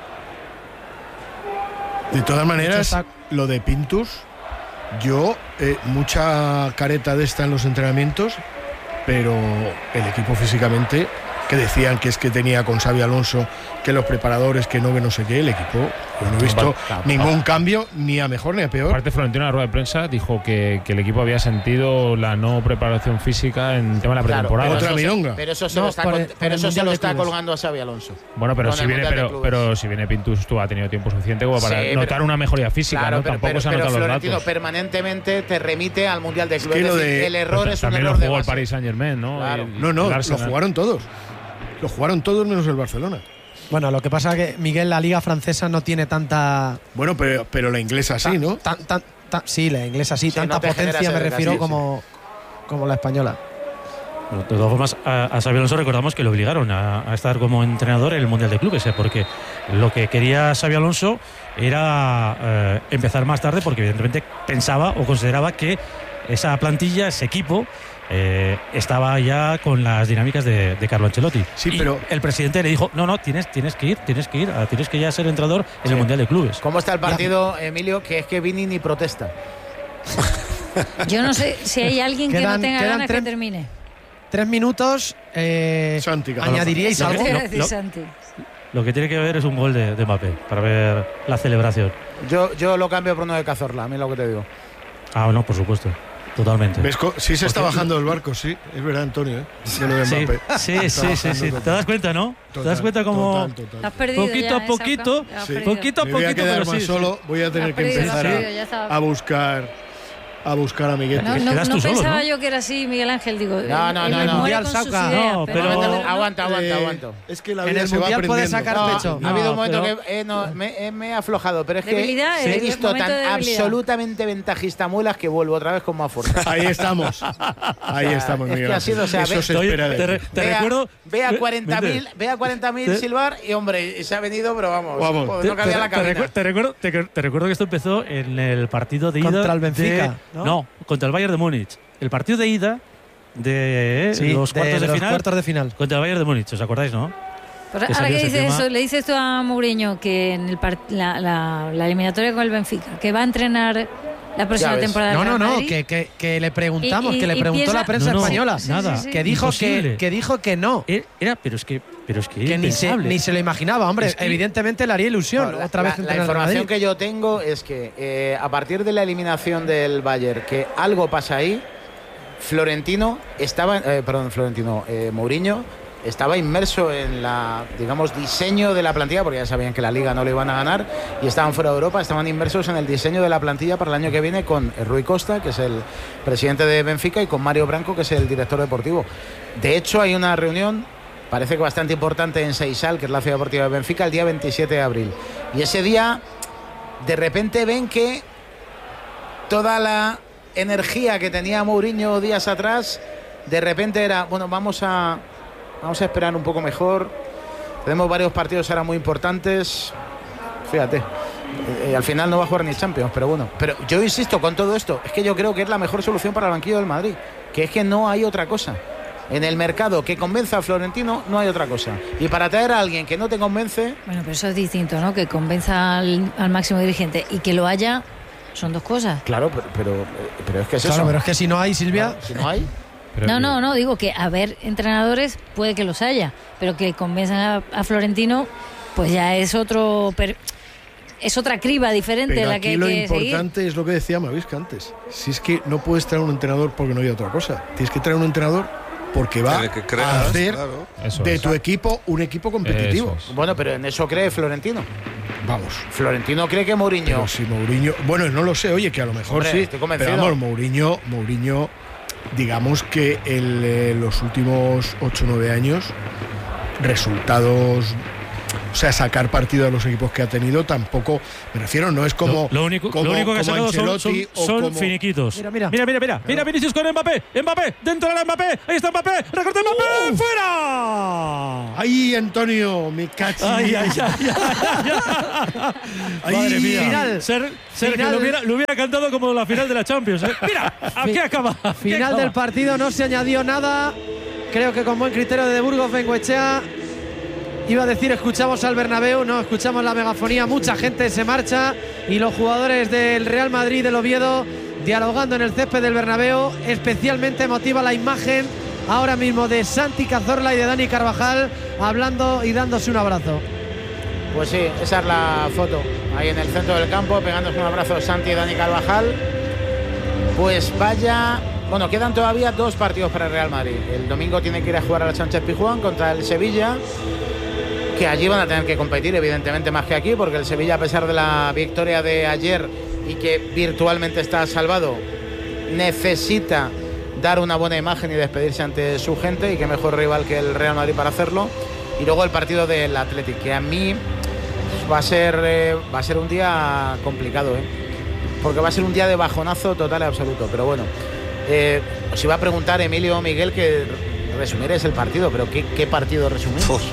De todas maneras, Está- lo de Pintus, yo, eh, mucha careta de esta en los entrenamientos, pero el equipo físicamente, que decían que es que tenía con Xabi Alonso, que los preparadores, que no, que no sé qué, el equipo, yo no he visto Claro, ningún cambio, ni a mejor ni a peor. Aparte, Florentino en la rueda de prensa dijo que, que el equipo había sentido la no preparación física en el tema de la Claro, pretemporada. pero Otra eso se- milonga. Pero eso se No, lo está, por con- el- por pero el eso se Mundial lo de está Clubes. colgando a Xabi Alonso. Bueno, pero Con si el viene, Mundial de pero, Clubes. pero si viene Pintus, tú ha tenido tiempo suficiente como para Sí, pero- notar una mejoría física, Claro, ¿no? pero, Tampoco pero, se pero anotan los Florentino datos. permanentemente te remite al Mundial de Es Clubes. que Es lo decir, de- el error Pues es un también error lo de jugó el base. Paris Saint Germain, ¿no? Claro. El- No, no, el lo Arsenal. jugaron todos. Lo jugaron todos menos el Barcelona. Bueno, lo que pasa es que, Miguel, la liga francesa no tiene tanta. Bueno, pero, pero la inglesa sí, tan- ¿no? tan- tan- tan- sí, la inglesa sí, Sí, tanta no te genera potencia me ese refiero desgaste, como, como la española. Bueno, de todas formas, a, a Xabi Alonso recordamos que le obligaron a, a estar como entrenador en el Mundial de Clubes, ¿eh? Porque lo que quería Xabi Alonso era eh, empezar más tarde, porque evidentemente pensaba o consideraba que esa plantilla, ese equipo, eh, estaba ya con las dinámicas de, de Carlo Ancelotti. Sí, Y pero- el presidente le dijo, no, no, tienes, tienes que ir, tienes que ir, ah, tienes que ya ser entrenador en Sí. el Mundial de Clubes. ¿Cómo está el partido, Emilio? Que es que Vini ni protesta. Yo no sé si hay alguien que Quedan- no tenga quedan ganas que tres- termine. Tres minutos. Eh, Santi, que ¿Añadiríais Eso algo? te iba a No, decir, no. Santi. Lo que tiene que ver es un gol de, de Mbappé para ver la celebración. Yo, yo lo cambio por uno de Cazorla, a mí lo que te digo. Ah, no, por supuesto. Totalmente. ¿Ves? Co- Sí se está Porque- bajando el barco, sí. Es verdad, Antonio, ¿eh? De lo de Sí, Mbappé. sí, Está sí, sí, bajando sí. total. ¿Te das cuenta, no? ¿Te das Total, cuenta como total, Te total. has perdido poquito ya a esa poquito, ocasión, te has Sí. perdido. poquito a Me voy a poquito, quedar pero más sí, solo, voy a tener Has que perdido, empezar lo has a- perdido, ya estaba. a buscar a buscar amiguetes. No, no, Quedas no tú solo, pensaba ¿no? yo que era así, Miguel Ángel. Digo, No, no, él no, me no. muere Mundial con sus Sauca. ideas, No, pero- Aguanta, aguanta, aguanta, Eh, aguanta. Es que la En vida el se va Mundial puede aprendiendo. sacar No, pecho. ha habido No, un momento pero- que eh, no, me, eh, me he aflojado, pero es que Debilidad, he el visto momento tan de debilidad. absolutamente ventajista muelas que vuelvo otra vez con más fuerza. Ahí estamos. Ahí estamos, es Miguel que ha Ángel. sido, o sea, Eso ve- se Estoy- espera de te, ti. re- te ve a- recuerdo. Ve a ve- cuarenta mil vete. ve a cuarenta mil Te- silbar y, hombre, se ha venido, pero vamos. Vamos. joder, Te, no cabía te- la te cabina. recu- te recuerdo, te, te recuerdo que esto empezó en el partido de ida Contra el Benfica, de- ¿no? contra el Bayern de Múnich. El partido de ida de Sí, los de- cuartos de, de los final cuartos de final. contra el Bayern de Múnich. ¿Os acordáis, no? Pues que ahora salió que ese dices tema. eso, le dices tú a Mourinho que en el part- la, la- la eliminatoria con el Benfica, que va a entrenar la próxima ves. temporada. No, del no, Real no, Madrid. que, que, que le preguntamos, Y- y- que le y preguntó piensa- la prensa No, no, española. Sí, nada. sí, sí. Que dijo que, Imposible. que dijo que no. Era, pero es que, pero es que, Que ni se, impensable. ni se lo imaginaba, hombre. Es que- Evidentemente le haría ilusión Bueno, la- otra vez la, la entrenar al información Madrid. que yo tengo es que eh, a partir de la eliminación del Bayern, que algo pasa ahí, Florentino estaba, eh, perdón, Florentino, eh, Mourinho estaba inmerso en la, digamos, diseño de la plantilla, porque ya sabían que la Liga no le iban a ganar y estaban fuera de Europa, estaban inmersos en el diseño de la plantilla para el año que viene con Rui Costa, que es el presidente de Benfica, y con Mario Branco, que es el director deportivo. De hecho, hay una reunión, parece que bastante importante, en Seixal, que es la ciudad deportiva de Benfica, el día veintisiete de abril. Y ese día, de repente ven que toda la energía que tenía Mourinho días atrás, de repente era, bueno, vamos a, vamos a esperar un poco mejor. Tenemos varios partidos ahora muy importantes. Fíjate, eh, al final no va a jugar ni Champions, pero bueno. Pero yo insisto con todo esto, es que yo creo que es la mejor solución para el banquillo del Madrid, que es que no hay otra cosa. En el mercado que convenza a Florentino no hay otra cosa. Y para traer a alguien que no te convence, Bueno, pero eso es distinto, ¿no? Que convenza al, al máximo dirigente y que lo haya, son dos cosas. claro, pero, pero, pero es que es Claro, eso. pero es que si no hay, Silvia, Claro, si no hay. Pero No, que- no, no, digo que haber entrenadores puede que los haya, pero que convenzan a, a Florentino, pues ya es otro. per- es otra criba diferente Pero la aquí que hay lo que importante seguir. es lo que decía Mavisca antes. Si es que no puedes traer un entrenador porque no hay otra cosa. Tienes que traer un entrenador porque va que creas, a hacer claro. de es. tu equipo un equipo competitivo. Eso es. Bueno, pero en eso cree Florentino. Vamos. Florentino cree que Mourinho. Pero si Mourinho, bueno, no lo sé, oye, que a lo mejor Hombre, sí. estoy convencido. Pero vamos, Mourinho, Mourinho, digamos que en eh, los últimos ocho o nueve años, resultados. O sea, sacar partido de los equipos que ha tenido tampoco, me refiero, no es como Lo, lo único, como, lo único que ha como sacado son, son, Ancelotti o son como- finiquitos. Mira, mira. mira, mira, mira, mira Vinicius con Mbappé, Mbappé, dentro de la Mbappé, ahí está Mbappé, recorte Mbappé, Uf. fuera. ¡Ay, Antonio! ¡Me cacho! Ay, ay, ay, ay, Ay, Madre mía. final. Ser, ser Final. que lo hubiera, lo hubiera cantado como la final de la Champions. ¿eh? Mira, aquí Fi- acaba. aquí Final acaba. del partido, no se añadió nada. Creo que con buen criterio de Burgos Bengoechea. Iba a decir escuchamos al Bernabéu, no, escuchamos la megafonía, mucha gente se marcha y los jugadores del Real Madrid del Oviedo dialogando en el césped del Bernabéu. Especialmente emotiva la imagen ahora mismo de Santi Cazorla y de Dani Carvajal hablando y dándose un abrazo. Pues sí, esa es la foto. Ahí en el centro del campo, pegándose un abrazo Santi y Dani Carvajal. Pues vaya. Bueno, quedan todavía dos partidos para el Real Madrid. El domingo tiene que ir a jugar a la Sánchez Pizjuán contra el Sevilla, que allí van a tener que competir, evidentemente, más que aquí, porque el Sevilla, a pesar de la victoria de ayer y que virtualmente está salvado, necesita dar una buena imagen y despedirse ante su gente, y qué mejor rival que el Real Madrid para hacerlo. Y luego el partido del Athletic, que a mí va a ser, eh, va a ser un día complicado, ¿eh? Porque va a ser un día de bajonazo total y absoluto. Pero bueno, eh, os iba a preguntar, Emilio o Miguel, que resumierais el partido, pero ¿qué, qué partido resumís? Uf.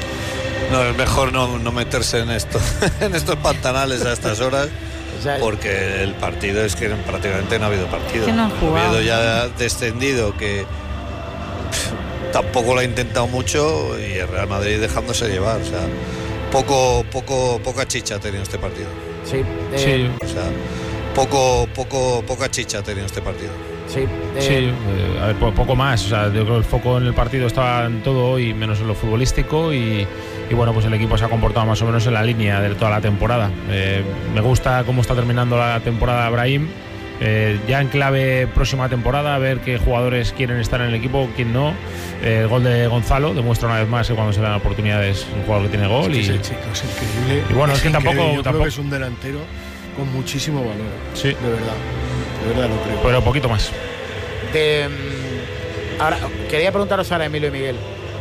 No, es mejor no, no meterse en esto, en estos pantanales a estas horas, O sea, porque el partido es que prácticamente no ha habido partido. Que no han jugado. Oviedo ya descendido, que pff, tampoco lo ha intentado mucho, y el Real Madrid dejándose llevar. O sea, poco, poco, poca chicha ha tenido este partido. sí, eh, Sí, O sea, poco, poco, poca chicha ha tenido este partido. sí, eh, sí, eh, a ver, po- poco más. O sea, yo creo que el foco en el partido estaba en todo hoy, menos en lo futbolístico, y, y bueno, pues el equipo se ha comportado más o menos en la línea de toda la temporada. Eh, me gusta cómo está terminando la temporada Brahim. Eh, ya en clave próxima temporada, a ver qué jugadores quieren estar en el equipo, quién no. Eh, el gol de Gonzalo demuestra una vez más que cuando se le dan oportunidades es un jugador que tiene gol. Es que y, ese chico es increíble. y bueno, es que tampoco- increíble. Yo tampoco- creo que es un delantero con muchísimo valor. Sí. De verdad. De verdad lo creo. pero poquito más. de, mm, ahora, quería preguntaros ahora, Emilio y Miguel.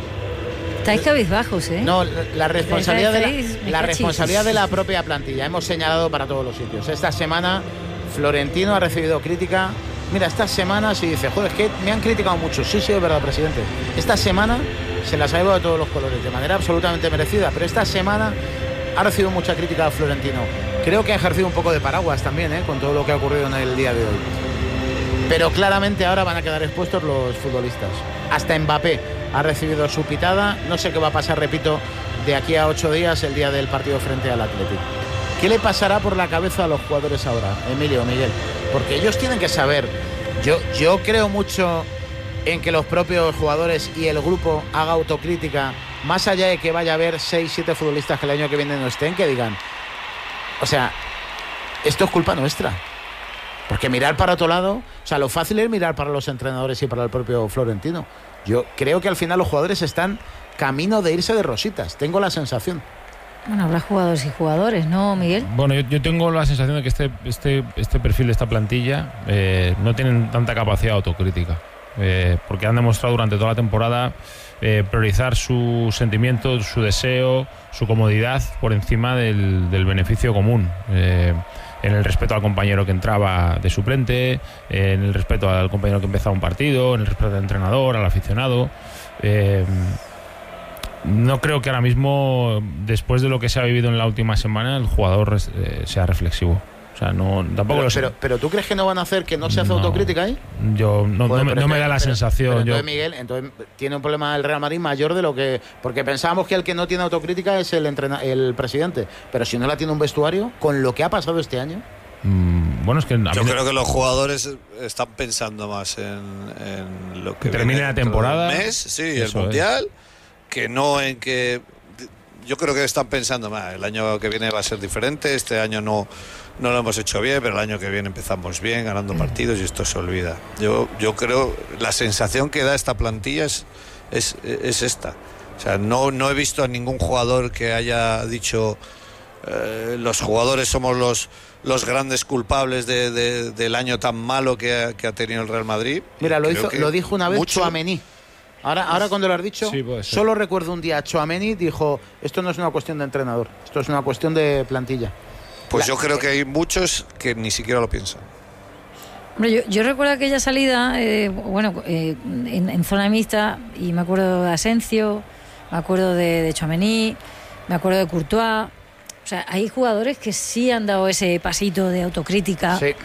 Estáis cabizbajos, ¿eh? No, la responsabilidad, de Feliz, me la, la cachis. responsabilidad de la propia plantilla. Hemos señalado para todos los sitios. Esta semana Florentino ha recibido crítica. Mira, esta semana se dice, joder, es que me han criticado mucho. Sí, sí, es verdad, presidente. Esta semana se las ha llevado de todos los colores, de manera absolutamente merecida. Pero esta semana ha recibido mucha crítica a Florentino. Creo que ha ejercido un poco de paraguas también, ¿eh? Con todo lo que ha ocurrido en el día de hoy. Pero claramente ahora van a quedar expuestos los futbolistas. Hasta Mbappé ha recibido su pitada. No sé qué va a pasar, repito, de aquí a ocho días, el día del partido frente al Athletic. ¿Qué le pasará por la cabeza a los jugadores ahora, Emilio, Miguel? Porque ellos tienen que saber. Yo, yo creo mucho en que los propios jugadores y el grupo haga autocrítica, más allá de que vaya a haber seis, siete futbolistas que el año que viene no estén, que digan, o sea, esto es culpa nuestra. Porque mirar para otro lado, o sea, lo fácil es mirar para los entrenadores y para el propio Florentino. Yo creo que al final los jugadores están camino de irse de rositas, tengo la sensación. Bueno, habrá jugadores y jugadores, ¿no, Miguel? Bueno, yo, yo tengo la sensación de que este, este, este perfil de esta plantilla eh, no tienen tanta capacidad de autocrítica, eh, porque han demostrado durante toda la temporada eh, priorizar sus sentimientos, su deseo, su comodidad por encima del, del beneficio común. Eh, en el respeto al compañero que entraba de suplente, eh, en el respeto al compañero que empezaba un partido, en el respeto al entrenador, al aficionado. Eh, no creo que ahora mismo, después de lo que se ha vivido en la última semana, el jugador eh, sea reflexivo. O sea, no, tampoco Pero, lo sé. pero, pero ¿tú crees que no van a hacer que no se hace No. autocrítica ahí? Yo no, Joder, no me, pero no me entonces- da la pero- sensación. pero yo, entonces, Miguel, entonces tiene un problema el Real Madrid mayor de lo que... Porque pensábamos que el que no tiene autocrítica es el, entrena, el presidente. Pero si no la tiene un vestuario, con lo que ha pasado este año... mm, bueno, es que a Yo mí- creo que los jugadores están pensando más en, en lo que Que termine viene la dentro temporada. del mes, sí, el Eso es. mundial, que no en que yo creo que están pensando, "Bah, el año que viene va a ser diferente, este año no, no lo hemos hecho bien, pero el año que viene empezamos bien, ganando partidos y esto se olvida". Yo, yo creo, la sensación que da esta plantilla es, es, es esta. O sea, no, no he visto a ningún jugador que haya dicho eh, los jugadores somos los, los grandes culpables de, de, del año tan malo que ha, que ha tenido el Real Madrid. Mira, lo, hizo, lo dijo una vez mucho... Tchouaméni. Ahora, ahora cuando lo has dicho, sí, solo recuerdo un día Tchouaméni dijo, esto no es una cuestión de entrenador, esto es una cuestión de plantilla. Pues La, yo creo que hay muchos que ni siquiera lo piensan. Hombre, yo, yo recuerdo aquella salida, eh, bueno, eh, en, en zona mixta, y me acuerdo de Asencio, me acuerdo de, de Tchouaméni, me acuerdo de Courtois. O sea, hay jugadores que sí han dado ese pasito de autocrítica. Sí.